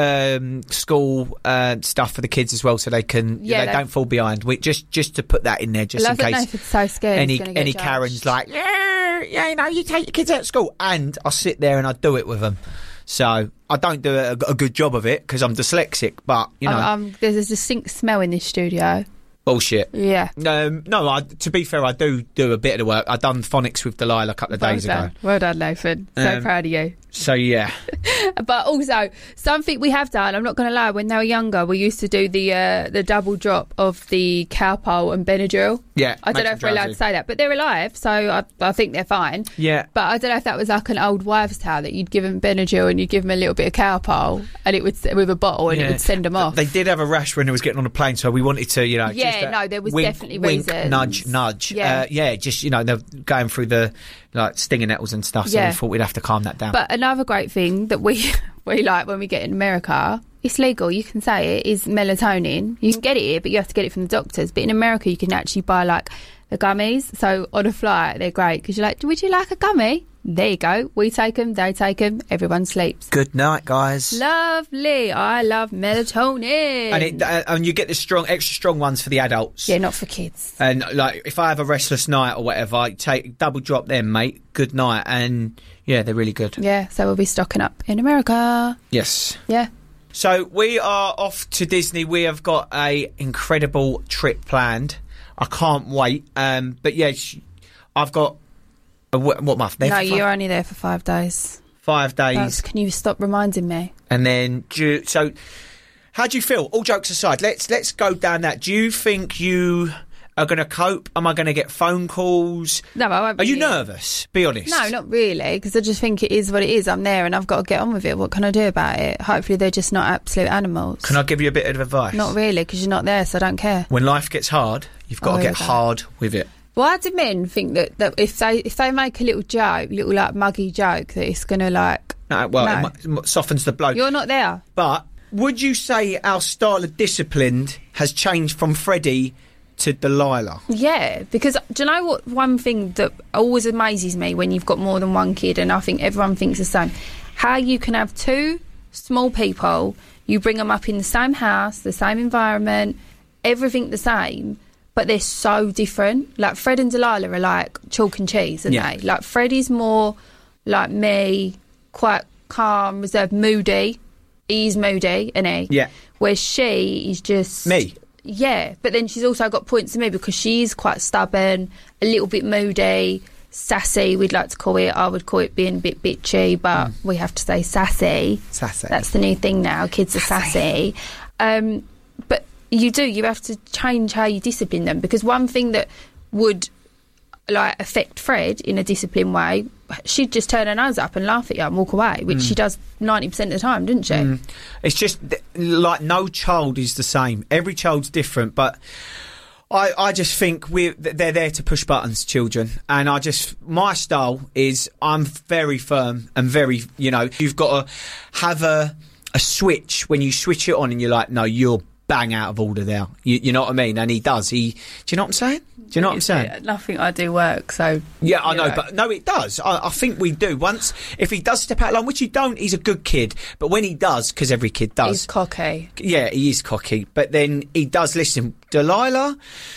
X: um, school uh, stuff for the kids as well, so they can
W: Yeah,
X: they
W: they-
X: don't fall behind. We, just just to put that in there, just
W: I
X: in
W: love that
X: case
W: Nathan's so scared he's
X: any
W: gonna get
X: any
W: judged.
X: Karen's like, yeah, yeah, you know, you take your kids out of school, and I sit there and I do it with them. So I don't do a, a good job of it because I'm dyslexic, but you know,
W: Um, um, there's a distinct smell in this studio.
X: bullshit.
W: Yeah.
X: Um, no, I, to be fair, I do do a bit of the work. I done phonics with Delilah a couple of
W: Well
X: days
W: done.
X: ago.
W: Well done, Nathan. So
X: Um,
W: proud of you.
X: So yeah,
W: But also, something we have done, I'm not going to lie, when they were younger, we used to do the uh, the double drop of the Calpol and Benadryl.
X: yeah.
W: I don't
X: makes
W: know
X: them
W: if we're allowed
X: drowsy.
W: to say that, but they're alive, so I, I think they're fine.
X: Yeah.
W: But I don't know if that was like an old wives' tale that you'd give them Benadryl and you'd give them a little bit of Calpol and it would with a bottle and
X: Yeah.
W: it would send them off.
X: They did have a rash when they was getting on a plane, so we wanted to, you know.
W: Yeah,
X: just, uh,
W: no, there was
X: wink,
W: definitely
X: wink,
W: reasons.
X: nudge, nudge.
W: Yeah.
X: uh, yeah. Just, you know, they're going through the like stinging nettles and stuff. So
W: Yeah.
X: we thought we'd have to calm that down.
W: But another great thing that we we like when we get in America, it's legal, you can say it, is melatonin. You can get it here, but you have to get it from the doctors. But in America, you can actually buy like the gummies. So on a flight, they're great because you're like, would you like a gummy? There you go. We take them, they take them, everyone sleeps.
X: Good night, guys.
W: Lovely. I love melatonin.
X: And it, uh, and you get the strong, extra strong ones for the adults.
W: Yeah, not for kids.
X: And like, if I have a restless night or whatever, I take double drop them, mate. Good night, and yeah, they're really good.
W: Yeah, so we'll be stocking up in America.
X: Yes.
W: Yeah.
X: So we are off to Disney. We have got a incredible trip planned. I can't wait. Um, but yeah, sh- I've got a, what what month? There
W: No,
X: for
W: you're
X: five,
W: only there for five days.
X: five days,
W: That's, can you stop reminding me?
X: and then Ju- so. How do you feel? All jokes aside, let's let's go down that. Do you think you are going to cope? Am I going to get phone calls?
W: No, I won't.
X: Are you
W: be-
X: nervous? Be honest.
W: No, not really, because I just think it is what it is. I'm there and I've got to get on with it. What can I do about it? Hopefully they're just not absolute animals.
X: Can I give you a bit of advice?
W: Not really, because you're not there, so I don't care.
X: When life gets hard, you've got
W: Oh,
X: to
W: here
X: get
W: we go.
X: hard with it.
W: Why do men think that, that if they if they make a little joke, little like muggy joke, that it's going to like...
X: No, well,
W: No.
X: it mu- softens the blow.
W: You're not there.
X: But would you say our style of discipline has changed from Freddie to Delilah?
W: Yeah, because do you know what? One thing that always amazes me when you've got more than one kid, and I think everyone thinks the same, how you can have two small people, you bring them up in the same house, the same environment, everything the same, but they're so different. Like Fred and Delilah are like chalk and cheese, aren't
X: Yeah.
W: they? Like Freddie's more like me, quite calm, reserved, moody. He's moody, isn't he?
X: Yeah.
W: Where she is just...
X: Me?
W: Yeah, but then she's also got points to me because she's quite stubborn, a little bit moody, sassy, we'd like to call it. I would call it being a bit bitchy, but
X: Mm.
W: we have to say sassy.
X: Sassy.
W: That's the new thing now. Kids are sassy. Um, but you do, you have to change how you discipline them, because one thing that would like affect Fred in a disciplined way, she'd just turn her nose up and laugh at you and walk away, which
X: Mm.
W: she does ninety percent of the time, didn't she?
X: Mm. It's just th- like no child is the same. Every child's different, but I, I just think we're they're there to push buttons, children. And I just my style is I'm very firm and very, you know, you've got to have a a switch when you switch it on and you're like, no, you're bang out of order there. You, you know what I mean? And he does. He. Do you know what I'm saying? Do you know what I'm saying?
W: Nothing I do work, so...
X: Yeah, I know,
W: know,
X: but no, it does. I, I think we do. Once, if he does step out of line, which he don't, he's a good kid. But when he does, because every kid does...
W: He's cocky.
X: Yeah, he is cocky. But then he does listen. Delilah,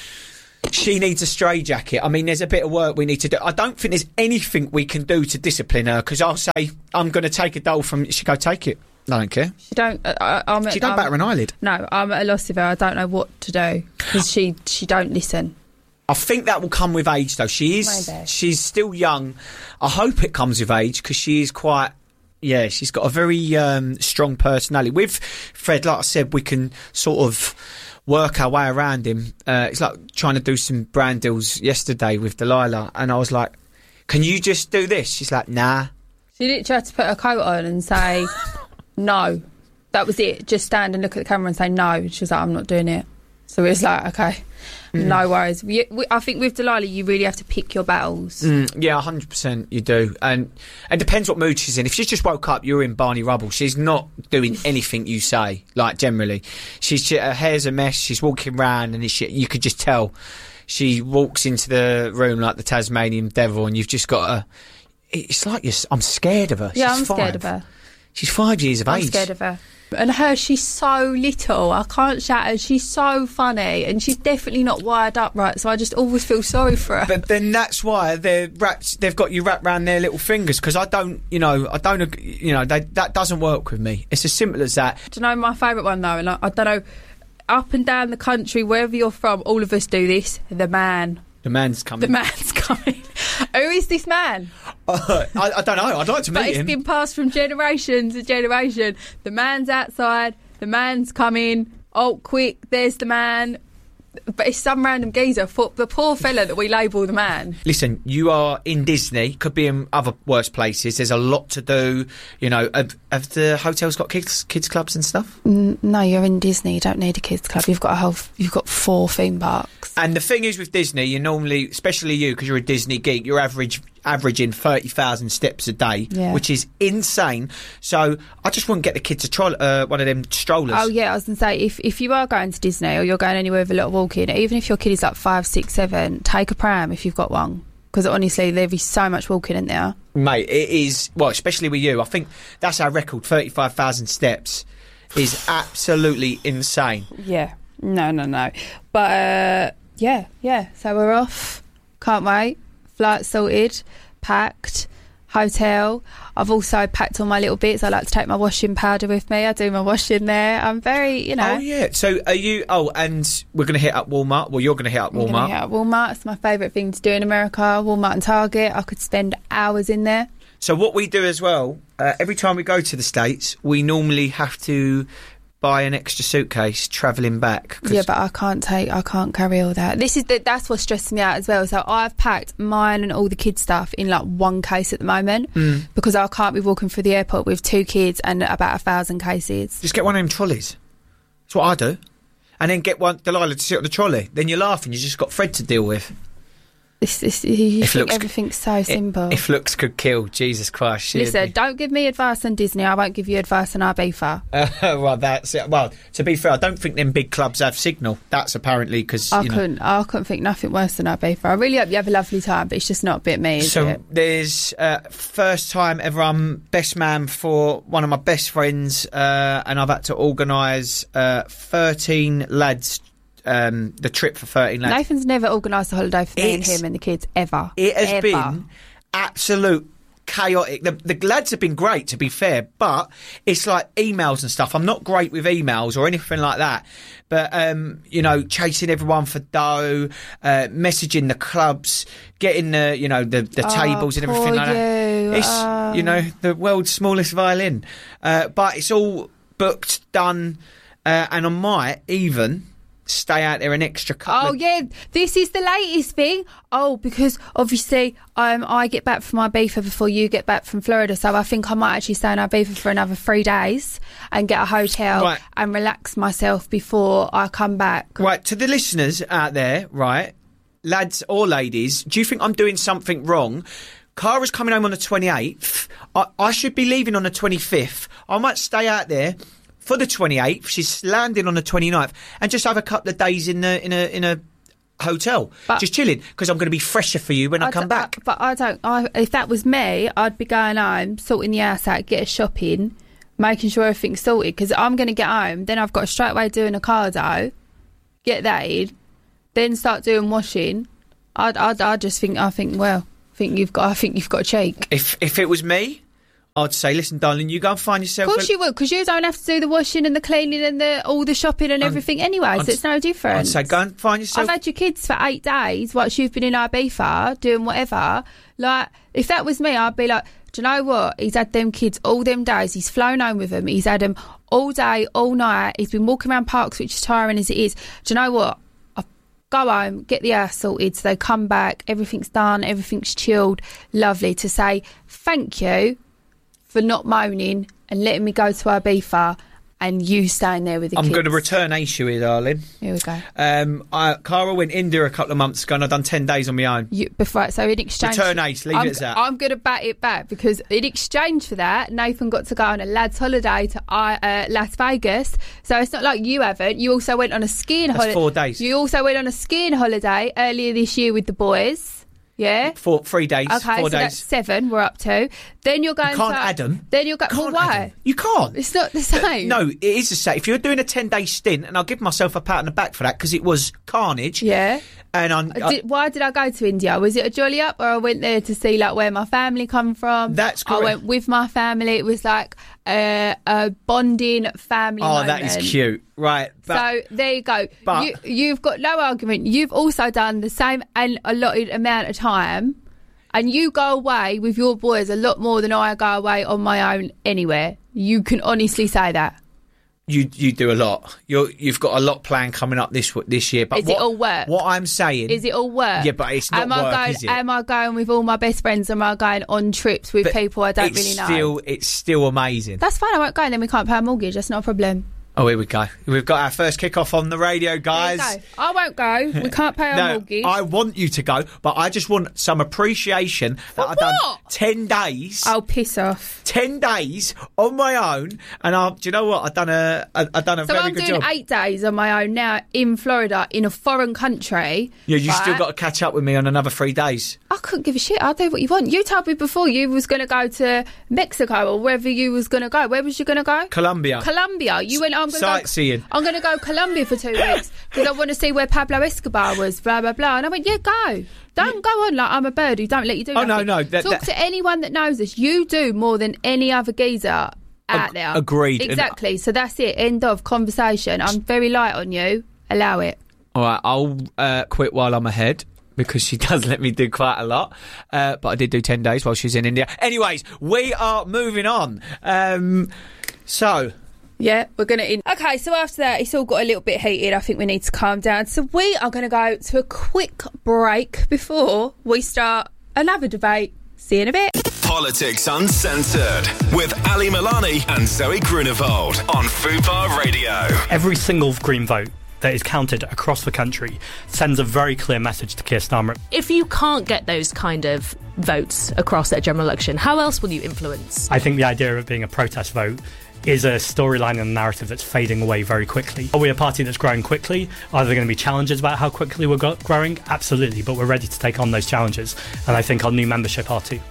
X: she needs a straitjacket. I mean, there's a bit of work we need to do. I don't think there's anything we can do to discipline her, because I'll say, I'm going to take a doll from... She go, take it. I don't care.
W: She don't... Uh, I, I'm,
X: she don't
W: I'm,
X: batter an eyelid.
W: No, I'm at a loss of her. I don't know what to do, because she, she don't listen.
X: I think that will come with age, though. She is,
W: Maybe.
X: she's still young. I hope it comes with age, because she is quite, yeah, she's got a very um, strong personality. With Fred, like I said, we can sort of work our way around him. Uh, it's like trying to do some brand deals yesterday with Delilah, and I was like, can you just do this? She's like, nah.
W: She literally had to put her coat on and say, no. That was it. Just stand and look at the camera and say no. She was like, I'm not doing it. So it was like, okay, mm. no worries. We, we, I think with Delilah, you really have to pick your battles.
X: Mm, yeah, one hundred percent you do. And it depends what mood she's in. If she's just woke up, you're in Barney Rubble. She's not doing anything you say, like, generally. She's Her hair's a mess. She's walking around, and it's, you could just tell. She walks into the room like the Tasmanian devil, and you've just got to... It's like you're, I'm scared of her.
W: Yeah,
X: she's
W: I'm
X: five.
W: scared of her.
X: She's five years of
W: I'm
X: age.
W: I'm scared of her. And her, she's so little. I can't shout her. She's so funny, and she's definitely not wired up right. So I just always feel sorry for her.
X: But then that's why they're wrapped. They've got you wrapped around their little fingers. Because I don't, you know, I don't, you know, they, that doesn't work with me. It's as simple as that.
W: Do you know my favourite one though? And I, I don't know, up and down the country, wherever you're from, all of us do this. The man.
X: The man's coming.
W: The man's coming. Who is this man?
X: Uh, I, I don't know. I'd like to meet
W: but it's
X: him.
W: been passed from generation to generation. The man's outside. The man's coming. Oh, quick! There's the man. But it's some random geezer. For the poor fella that we label the man.
X: Listen, you are in Disney. Could be in other worse places. There's a lot to do. You know, have, have the hotels got kids kids clubs and stuff?
W: Mm, no, you're in Disney. You don't need a kids club. You've got a whole. You've got four theme parks.
X: And the thing is with Disney, you normally, especially you, because you're a Disney geek, you're average averaging thirty thousand steps a day,
W: yeah.
X: which is insane. So I just wouldn't get the kids to try uh, one of them strollers.
W: Oh yeah, I was going to say, if, if you are going to Disney or you're going anywhere with a lot of walking, even if your kid is like five, six, seven, take a pram if you've got one. Because honestly, there'd be so much walking in there.
X: Mate, it is, well, especially with you. I think that's our record, thirty-five thousand steps is absolutely insane.
W: Yeah, no, no, no. But uh, yeah, yeah, so we're off. Can't wait. Flight sorted, packed, hotel. I've also packed all my little bits. I like to take my washing powder with me. I do my washing there. I'm very, you know.
X: Oh, yeah. So are you... Oh, and we're going to hit up Walmart. Well, you're going to hit up
W: I'm
X: Walmart.
W: hit up Walmart. It's my favourite thing to do in America. Walmart and Target. I could spend hours in there.
X: So what we do as well, uh, every time we go to the States, we normally have to buy an extra suitcase travelling back.
W: Yeah, but I can't take, I can't carry all that. This is the, that's what stresses me out as well. So I've packed mine and all the kids' stuff in like one case at the moment
X: mm.
W: because I can't be walking through the airport with two kids and about a thousand cases.
X: Just get one of them trolleys. That's what I do. And then get one Delilah to sit on the trolley. Then you're laughing. You just got Fred to deal with.
W: This, this, you
X: if
W: think
X: looks,
W: everything's so simple.
X: If looks could kill, Jesus Christ.
W: Listen, don't give me advice on Disney. I won't give you advice on Ibiza.
X: Uh, well, that's it. Well, to be fair, I don't think them big clubs have signal. That's apparently because
W: I
X: you know,
W: couldn't. I couldn't think nothing worse than Ibiza. I really hope you have a lovely time, but it's just not a bit me. Is
X: so
W: it?
X: there's uh, first time ever. I'm best man for one of my best friends, uh, and I've had to organise uh, thirteen lads. Um, the trip for thirteen lads.
W: Nathan's never organised a holiday for me and him and the kids ever.
X: It has
W: ever.
X: been absolute chaotic. The, the lads have been great, to be fair, but it's like emails and stuff. I'm not great with emails or anything like that. But, um, you know, chasing everyone for dough, uh, messaging the clubs, getting the, you know, the, the
W: oh,
X: tables and everything like
W: you.
X: that. It's,
W: oh.
X: you know, the world's smallest violin. Uh, but it's all booked, done, uh, and I might even stay out there an extra couple
W: Oh
X: of...
W: yeah, this is the latest thing. Oh, because obviously um, I get back from Ibiza before you get back from Florida, so I think I might actually stay in Ibiza for another three days and get a hotel
X: right.
W: and relax myself before I come back.
X: Right, to the listeners out there, right, lads or ladies, do you think I'm doing something wrong? Cara's coming home on the twenty-eighth. I, I should be leaving on the twenty-fifth. I might stay out there for the twenty-eighth. She's landing on the twenty-ninth, and just have a couple of days in the in a in a hotel,
W: But-
X: just chilling, because I'm going to be fresher for you when I,
W: I
X: come
W: d-
X: back.
W: I- but I don't. I, if that was me, I'd be going home, sorting the house out, get a shopping, making sure everything's sorted. Because I'm going to get home, then I've got to straight away do an Ocado, get that in, then start doing washing. I'd, I'd, I just think. I think. Well, I think you've got. I think you've got a cheek.
X: If if it was me, I'd say, listen, darling, you go and find yourself.
W: Of course
X: a-
W: you would, because you don't have to do the washing and the cleaning and the all the shopping and
X: Um,
W: everything anyway,
X: I'd-
W: so it's no different.
X: I'd say, go and find yourself.
W: I've had your kids for eight days whilst you've been in Ibiza doing whatever. Like, if that was me, I'd be like, do you know what? He's had them kids all them days. He's flown home with them. He's had them all day, all night. He's been walking around parks, which is tiring as it is. Do you know what? I'll go home, get the house sorted, so they come back, everything's done, everything's chilled, lovely, to say thank you for not moaning and letting me go to Ibiza and you staying there with the
X: I'm
W: kids.
X: going to return Aisha here, darling.
W: Here we go.
X: Um, I, Cara went India a couple of months ago and I've done ten days on my own.
W: You, before, so in exchange,
X: Return Ace, leave
W: I'm,
X: it as that.
W: I'm going to bat it back, because in exchange for that, Nathan got to go on a lads' holiday to uh, Las Vegas. So it's not like you haven't. You also went on a skiing
X: That's
W: holiday.
X: four days.
W: You also went on a skiing holiday earlier this year with the boys. Yeah.
X: Four, three days.
W: Okay,
X: four
W: so
X: days.
W: that's seven. We're up to. Then you're going.
X: You can't
W: to,
X: add 'em.
W: Then you're going. Well, why?
X: You can't.
W: It's not the same.
X: No, it is the same. If you're doing a ten-day stint, and I'll give myself a pat on the back for that, because it was carnage.
W: Yeah.
X: And I'm,
W: Uh, Did, why did I go to India? Was it a jolly up, or I went there to see like where my family come from?
X: That's
W: I
X: correct.
W: went with my family. It was like a, a bonding family
X: oh,
W: moment.
X: that is cute. Right. But,
W: so there you go.
X: but-
W: you, you've got no argument. You've also done the same and allotted amount of time, and you go away with your boys a lot more than I go away on my own anywhere. You can honestly say that.
X: You you do a lot. You're, you've got a lot planned coming up this this year. But
W: Is
X: what,
W: it all work?
X: What I'm saying
W: Is it all work?
X: Yeah, but it's not
W: am I
X: work,
W: going,
X: is it?
W: Am I going with all my best friends? Am I going on trips with
X: But
W: people I don't
X: it's
W: really know?
X: Still, it's still amazing.
W: That's fine. I won't go, and then we can't pay a mortgage. That's not a problem.
X: Oh, here we go. We've got our first kick-off on the radio, guys.
W: There you go. I won't go. We can't pay our
X: No,
W: mortgage.
X: I want you to go, but I just want some appreciation that I've done
W: what?
X: ten days.
W: I'll piss off.
X: Ten days on my own, and I, do you know what? I've done a, I- I've done a
W: So
X: very
W: I'm
X: good
W: doing
X: job.
W: eight days on my own now in Florida, in a foreign country.
X: Yeah, you still
W: right?
X: got to catch up with me on another three days.
W: I couldn't give a shit. I'll do what you want. You told me before you was going to go to Mexico or wherever you was going to go. Where was you going to go?
X: Colombia.
W: Colombia. You went. I'm going to go.
X: Sightseeing.
W: I'm going to go Colombia for two weeks because I want to see where Pablo Escobar was. Blah blah blah. And I went, yeah, go. Don't go on like I'm a bird who don't let you do.
X: Oh, no,
W: nothing.
X: no, that-
W: Talk
X: that-
W: to anyone that knows us. You do more than any other geezer out
X: Ag-
W: there.
X: agreed. And-
W: Exactly. So that's it. End of conversation. I'm very light on you. Allow it.
X: All right, I'll uh, quit while I'm ahead, because she does let me do quite a lot. Uh, but I did do ten days while she's in India. Anyways, we are moving on. Um, so...
W: Yeah, we're going to... In- okay, so after that, it's all got a little bit heated. I think we need to calm down. So we are going to go to a quick break before we start another debate. See you in a bit.
C: Politics Uncensored with Ali Milani and Zoe Grunewald on Fubar Radio.
L: Every single Green vote that is counted across the country sends a very clear message to Keir Starmer.
M: If you can't get those kind of votes across at a general election, how else will you influence?
L: I think the idea of it being a protest vote is a storyline and a narrative that's fading away very quickly. Are we a party that's growing quickly? Are there going to be challenges about how quickly we're go- growing? Absolutely, but we're ready to take on those challenges, and I think our new membership are too.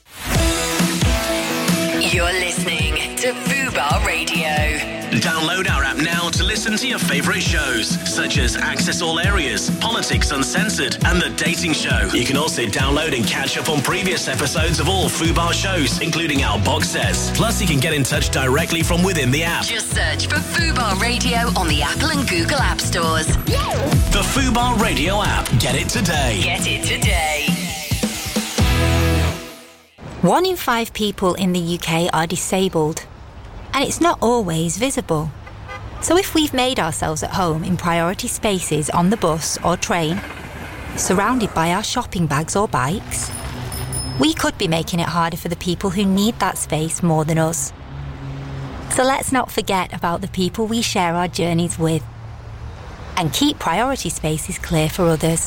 F: You're listening to Fubar Radio.
G: Download our app now to listen to your favourite shows, such as Access All Areas, Politics Uncensored, and The Dating Show. You can also download and catch up on previous episodes of all Fubar shows, including our box sets. Plus, you can get in touch directly from within the app.
F: Just search for Fubar Radio on the Apple and Google App Stores.
G: The Fubar Radio app. Get it today.
F: Get it today.
A: One in five people in the U K are disabled, and it's not always visible. So if we've made ourselves at home in priority spaces on the bus or train, surrounded by our shopping bags or bikes, we could be making it harder for the people who need that space more than us. So let's not forget about the people we share our journeys with, and keep priority spaces clear for others.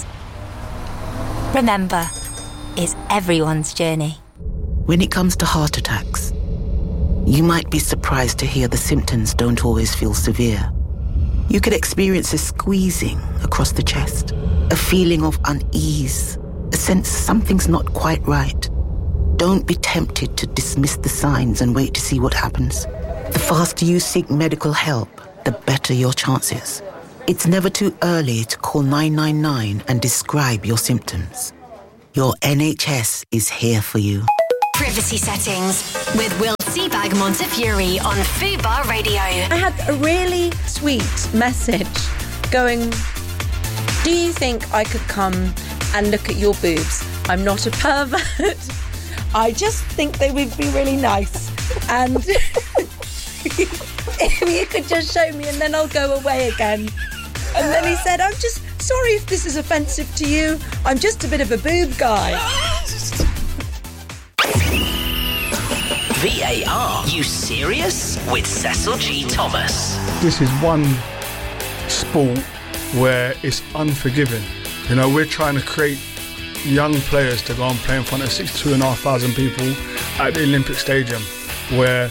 A: Remember, it's everyone's journey.
E: When it comes to heart attacks, You might be surprised to hear the symptoms don't always feel severe. You could experience a squeezing across the chest, a feeling of unease, a sense something's not quite right. Don't be tempted to dismiss the signs and wait to see what happens. The faster you seek medical help, the better your chances. It's never too early to call nine nine nine and describe your symptoms. Your N H S is here for you.
F: Privacy Settings with Will Seabag Montefiore on Fubar Radio.
R: I had a really sweet message going, do you think I could come and look at your boobs? I'm not a pervert. I just think they would be really nice. And if you could just show me and then I'll go away again. And then he said, I'm just sorry if this is offensive to you. I'm just a bit of a boob guy.
G: V A R, you serious? With Cecil G. Thomas.
H: This is one sport where it's unforgiving. You know, we're trying to create young players to go and play in front of sixty-two and a half thousand people at the Olympic Stadium, where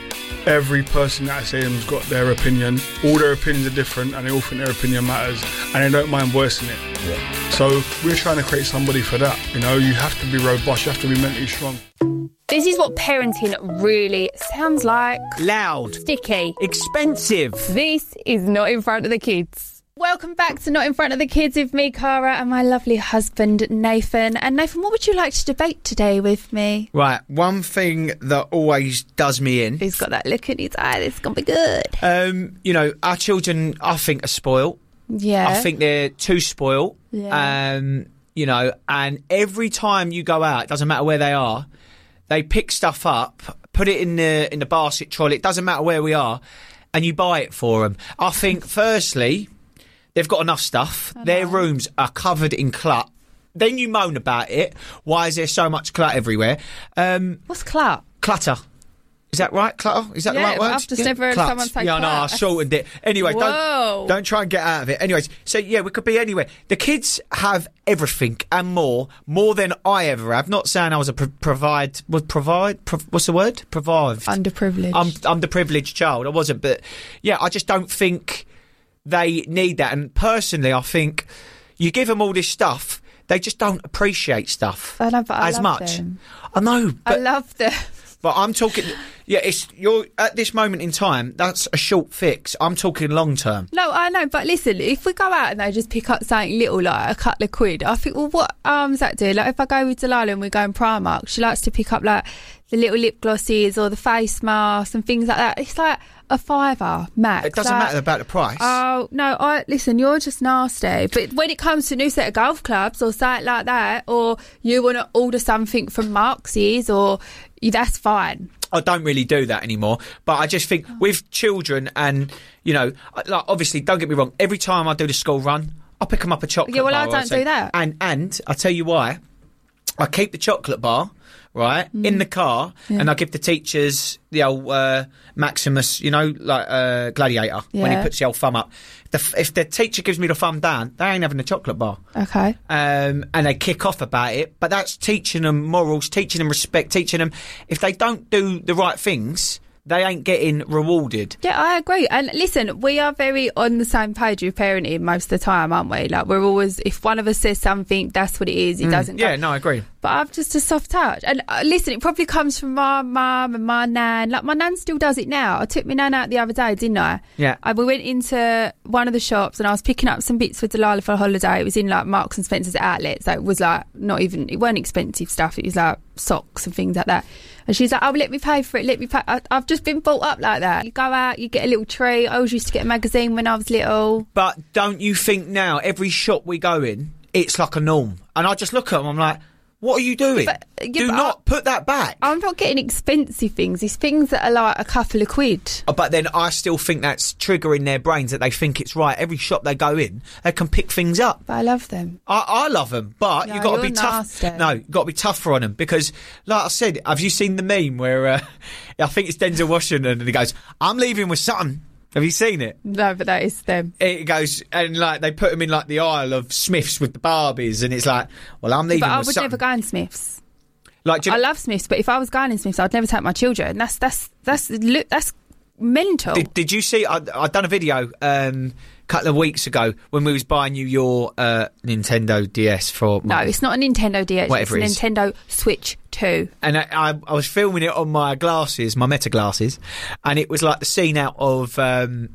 H: every person at that stadium's got their opinion. All their opinions are different and they all think their opinion matters and they don't mind voicing it. Yeah. So we're trying to create somebody for that. You know, you have to be robust, you have to be mentally strong.
W: This is what parenting really sounds like.
X: Loud.
W: Sticky.
X: Expensive.
W: This is Not in Front of the Kids. Welcome back to Not in Front of the Kids with me, Cara, and my lovely husband, Nathan. And Nathan, what would you like to debate today with me?
X: Right, one thing that always does me in.
W: He's got that look in his eye, it's going to be good.
X: Um, you know, our children, I think, are spoiled.
W: Yeah.
X: I think they're too spoiled.
W: Yeah.
X: Um, you know, and every time you go out, it doesn't matter where they are, they pick stuff up, put it in the in the basket trolley, it doesn't matter where we are, and you buy it for them. I think, firstly, they've got enough stuff. Their rooms are covered in clutter. Then you moan about it. Why is there so much clutter everywhere? Um,
W: What's clutter?
X: Clutter. Is that right? Clutter? Is that
W: yeah,
X: the right word?
W: I've just
X: yeah.
W: never heard
X: Clut.
W: someone say
X: Yeah,
W: clutter.
X: no, I shortened it. Anyway,
W: Whoa.
X: don't, don't try and get out of it. Anyways, so yeah, we could be anywhere. The kids have everything and more, more than I ever have. Not saying I was a pro- provide, would provide, pro- what's the word? Provide.
W: Underprivileged.
X: I'm, I'm the privileged child. I wasn't, but yeah, I just don't think they need that. And personally, I think you give them all this stuff, they just don't appreciate stuff
W: I know, but I
X: as
W: love
X: much.
W: Them.
X: I know, but
W: I love them.
X: But I'm talking, yeah, it's you're at this moment in time. That's a short fix. I'm talking long term.
W: No, I know, but listen, if we go out and they just pick up something little like a couple of quid, I think, well, what harm's that do? Like if I go with Delilah and we go in Primark, she likes to pick up like the little lip glosses or the face masks and things like that. It's like a fiver max.
X: It doesn't
W: like,
X: matter about the price.
W: Oh no, I listen. You're just nasty. But when it comes to a new set of golf clubs or something like that, or you want to order something from Marx's, or that's fine.
X: I don't really do that anymore, but I just think with children and, you know, like obviously, don't get me wrong, every time I do the school run, I pick them up a chocolate
W: Yeah, well,
X: bar.
W: I don't do that.
X: And, and I'll tell you why. I keep the chocolate bar, right, mm. in the car, yeah. and I give the teachers the old uh, Maximus, you know, like uh, Gladiator, yeah. when he puts the old thumb up. The, if the teacher gives me the thumb down, they ain't having a chocolate bar.
W: Okay.
X: Um, and they kick off about it, but that's teaching them morals, teaching them respect, teaching them if they don't do the right things, they ain't getting rewarded.
W: Yeah, I agree. And listen, we are very on the same page with parenting most of the time, aren't we? Like, we're always, if one of us says something, that's what it is. It mm, doesn't
X: Yeah,
W: go.
X: no, I agree.
W: But I've just a soft touch. And uh, listen, it probably comes from my mum and my nan. Like, my nan still does it now. I took my nan out the other day, didn't I?
X: Yeah.
W: And we went into one of the shops and I was picking up some bits for Delilah for a holiday. It was in, like, Marks and Spencer's outlet. So it was, like, not even, it weren't expensive stuff. It was, like, socks and things like that. And she's like, oh, let me pay for it, let me pay. I, I've just been brought up like that. You go out, you get a little treat. I always used to get a magazine when I was little.
X: But don't you think now, every shop we go in, it's like a norm? And I just look at them, I'm like, what are you doing?
W: But, yeah,
X: Do
W: but
X: not
W: I,
X: put that back.
W: I'm not getting expensive things. It's things that are like a couple of quid.
X: Oh, but then I still think that's triggering their brains that they think it's right. Every shop they go in, they can pick things up.
W: But I love them.
X: I, I love them, but
W: No,
X: you've got to be
W: you're
X: tough.
W: nasty.
X: No, you've got to be tougher on them because, like I said, have you seen the meme where uh, I think it's Denzel Washington and he goes, "I'm leaving with something." Have you seen it?
W: No, but that is them.
X: It goes, and like they put him in like the aisle of Smiths with the Barbies, and it's like, well, I'm leaving
W: But I
X: with
W: would
X: something.
W: never go in Smiths.
X: Like, do you
W: I
X: know-
W: love Smiths, but if I was going in Smiths, I'd never take my children. That's that's that's look that's mental.
X: Did, did you see? I I done a video um, a couple of weeks ago when we was buying you your uh, Nintendo D S for.
W: No, it's not a Nintendo D S.
X: Whatever
W: it's
X: it
W: a
X: is.
W: Nintendo Switch two.
X: And I, I, I was filming it on my glasses, my Meta glasses, and it was like the scene out of um,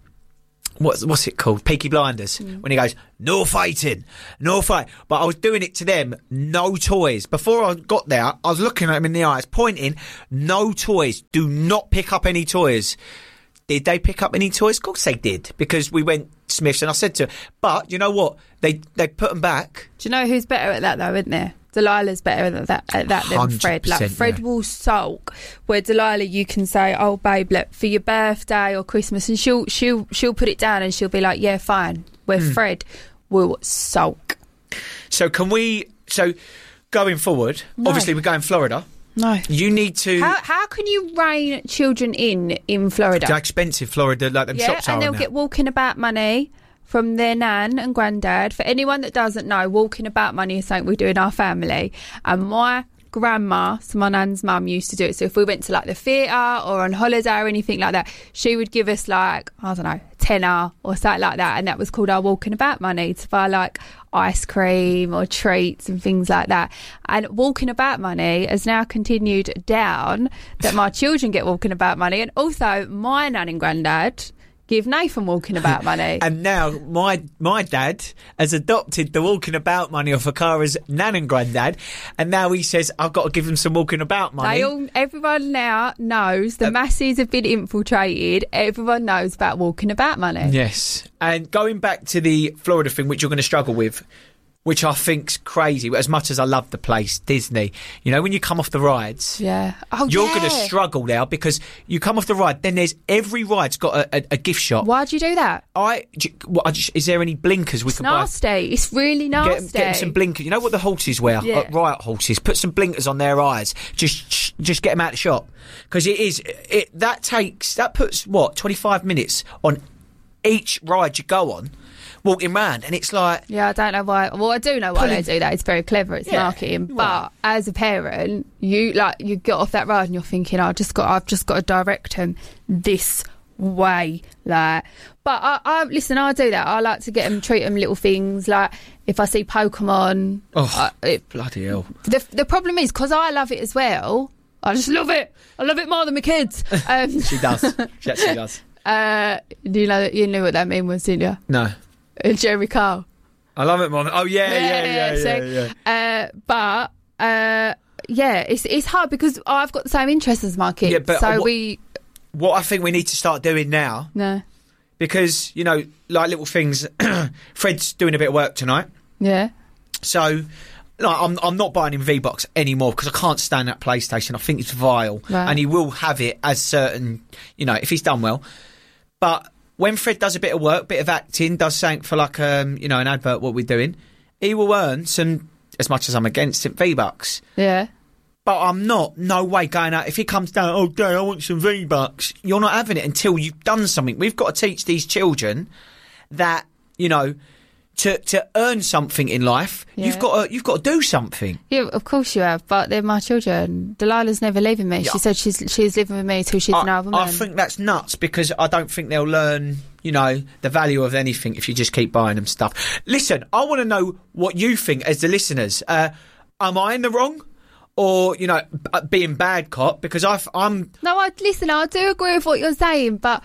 X: what's what's it called, Peaky Blinders,
W: Mm.
X: when he goes, "No fighting, no fight." But I was doing it to them, no toys. Before I got there, I was looking at them in the eyes, pointing, "No toys. Do not pick up any toys." Did they pick up any toys? Of course they did, because we went Smiths, and I said to her, but you know what? They they put them back.
W: Do you know who's better at that though, isn't there? Delilah's better at that, at that than Fred. Like
X: one hundred percent,
W: Fred
X: yeah.
W: will sulk, where Delilah you can say, "Oh babe, look, for your birthday or Christmas," and she'll she'll she'll put it down and she'll be like, "Yeah, fine." Where
X: Mm.
W: Fred will sulk.
X: So can we? So going forward,
W: No.
X: obviously we're going Florida.
W: No.
X: You need to.
W: How how can you rein children in in Florida?
X: They're expensive, Florida, like them
W: yeah,
X: shops are.
W: and they'll
X: now.
W: get walking about money from their nan and granddad. For anyone that doesn't know, walking about money is something we do in our family. And my grandma, so my nan's mum, used to do it. So if we went to like the theatre or on holiday or anything like that, she would give us like, I don't know, tenner or something like that. And that was called our walking about money, to buy like ice cream or treats and things like that. And walking about money has now continued down, that my children get walking about money. And also my nan and granddad give Nathan walking about money.
X: And now my my dad has adopted the walking about money off Akara's nan and granddad, and now he says I've got to give him some walking about money.
W: They all, everyone now knows the masses have been infiltrated. Everyone knows about walking about money.
X: Yes, and going back to the Florida thing, which you're going to struggle with, which I think's crazy. As much as I love the place, Disney, you know, when you come off the rides,
W: Yeah. Oh,
X: you're
W: yeah.
X: going to struggle now, because you come off the ride, then there's every ride's got a, a, a gift shop.
W: Why'd you do that?
X: I, do you- what, I just, is there any blinkers we
W: It's
X: can buy?
W: nasty. It's really
X: Get,
W: nasty.
X: get 'em some blinkers. You know what the horses wear?
W: Yeah.
X: Uh, riot horses. Put some blinkers on their eyes. Just, just get them out of the shop, because it is. It that takes that puts what twenty-five minutes on each ride you go on, walking round, and it's like.
W: Yeah, I don't know why. Well, I do know why
X: Pulling-
W: they do that. It's very clever. It's
X: Yeah,
W: marketing. But
X: well.
W: as a parent, you like you get off that ride and you're thinking, "I just got, I've just got to direct them this way." Like, but I, I listen. I do that. I like to get them, treat them little things. Like if I see Pokemon,
X: Oh,
W: I, it,
X: bloody hell!
W: the the problem is because I love it as well. I just love it. I love it more than my kids. Um,
X: She does. She actually does.
W: uh, do you know that you knew what that mean was, didn't you?
X: No,
W: Uh, Jeremy Kyle.
X: I love it, Mom. Oh yeah, yeah, yeah, yeah, yeah.
W: so,
X: yeah.
W: Uh, but uh, yeah, it's it's hard because I've got the same interests as my kids.
X: Yeah, but
W: so
X: what-
W: we
X: What I think we need to start doing now,
W: no,
X: because you know, like little things. Fred's doing a bit of work tonight,
W: yeah,
X: so. No, I'm I'm not buying him V-Box anymore, because I can't stand that PlayStation. I think it's vile,
W: Right.
X: and he will have it as certain, you know, if he's done well. But when Fred does a bit of work, bit of acting, does something for like um, you know, an advert, what we're doing, he will earn some. As much as I'm against it, V-Bucks.
W: yeah.
X: But I'm not, no way going out. If he comes down, oh, Dad, I want some V-Bucks. You're not having it until you've done something. We've got to teach these children that, you know, to to earn something in life,
W: Yeah.
X: you've got to, you've got to do something.
W: Yeah, of course you have, but they're my children. Delilah's never leaving me.
X: Yeah.
W: She said she's she's living with me till she's an
X: I,
W: old woman.
X: I think that's nuts, because I don't think they'll learn, you know, the value of anything if you just keep buying them stuff. Listen, I want to know what you think as the listeners. Uh, am I in the wrong? Or, you know, b- being bad cop? Because I've, I'm...
W: No, I listen. I do agree with what you're saying, but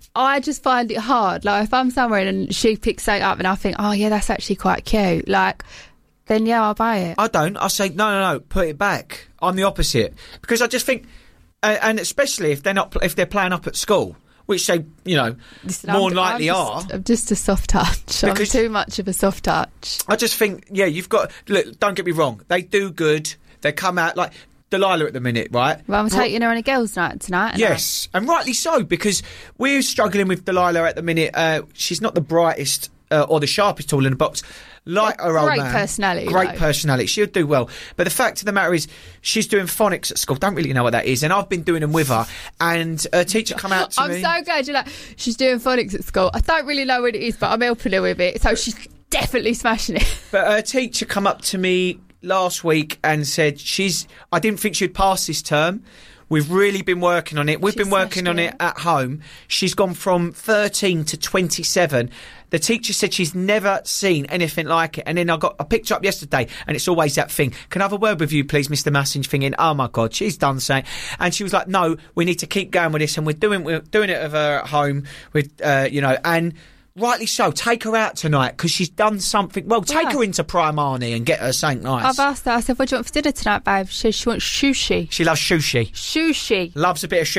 W: I just find it hard. Like if I'm somewhere and she picks something up and I think, oh yeah, that's actually quite cute. Like, then yeah, I'll buy it.
X: I don't. I say, no, no, no, put it back. I'm the opposite. Because I just think... Uh, and especially if they're not, if they're playing up at school, which they, you know,
W: Listen,
X: more
W: I'm,
X: likely
W: I'm
X: are.
W: just, I'm just a soft touch. I'm
X: Because-
W: too much of a soft touch.
X: I just think, yeah, you've got... Look, don't get me wrong. They do good. They come out like... Delilah at the minute, right?
W: Well, I'm
X: Ri-
W: taking her on a girls' night tonight. and
X: Yes, and rightly so, because we're struggling with Delilah at the minute. Uh, she's not the brightest uh, or the sharpest tool in the box, like her old
W: great
X: man.
W: personality,
X: Great
W: though.
X: personality. She'll do well. But the fact of the matter is, she's doing phonics at school. Don't really know what that is, and I've been doing them with her. And a teacher come out to
W: I'm
X: me.
W: so glad you're like, she's doing phonics at school. I don't really know what it is, but I'm helping her with it. So she's definitely smashing it.
X: But a teacher come up to me last week and said she's. I didn't think she'd pass this term. We've really been working on it. We've
W: She's
X: been working on
W: it.
X: it at home. She's gone from thirteen to twenty-seven. The teacher said she's never seen anything like it. And then I got I picked her up yesterday, and it's always that thing. Can I have a word with you, please, Mister Massenge? Thinking, oh my God, she's done something. And she was like, no, we need to keep going with this, and we're doing we're doing it with her at home. With uh, you know, and rightly so. Take her out tonight because she's done something. Well, take
W: Yeah.
X: her into Prime Arnie and get her something nice.
W: I've asked her, I said, what do you want for dinner tonight, babe? She said she wants sushi.
X: She loves sushi.
W: Sushi.
X: Loves a bit of sushi.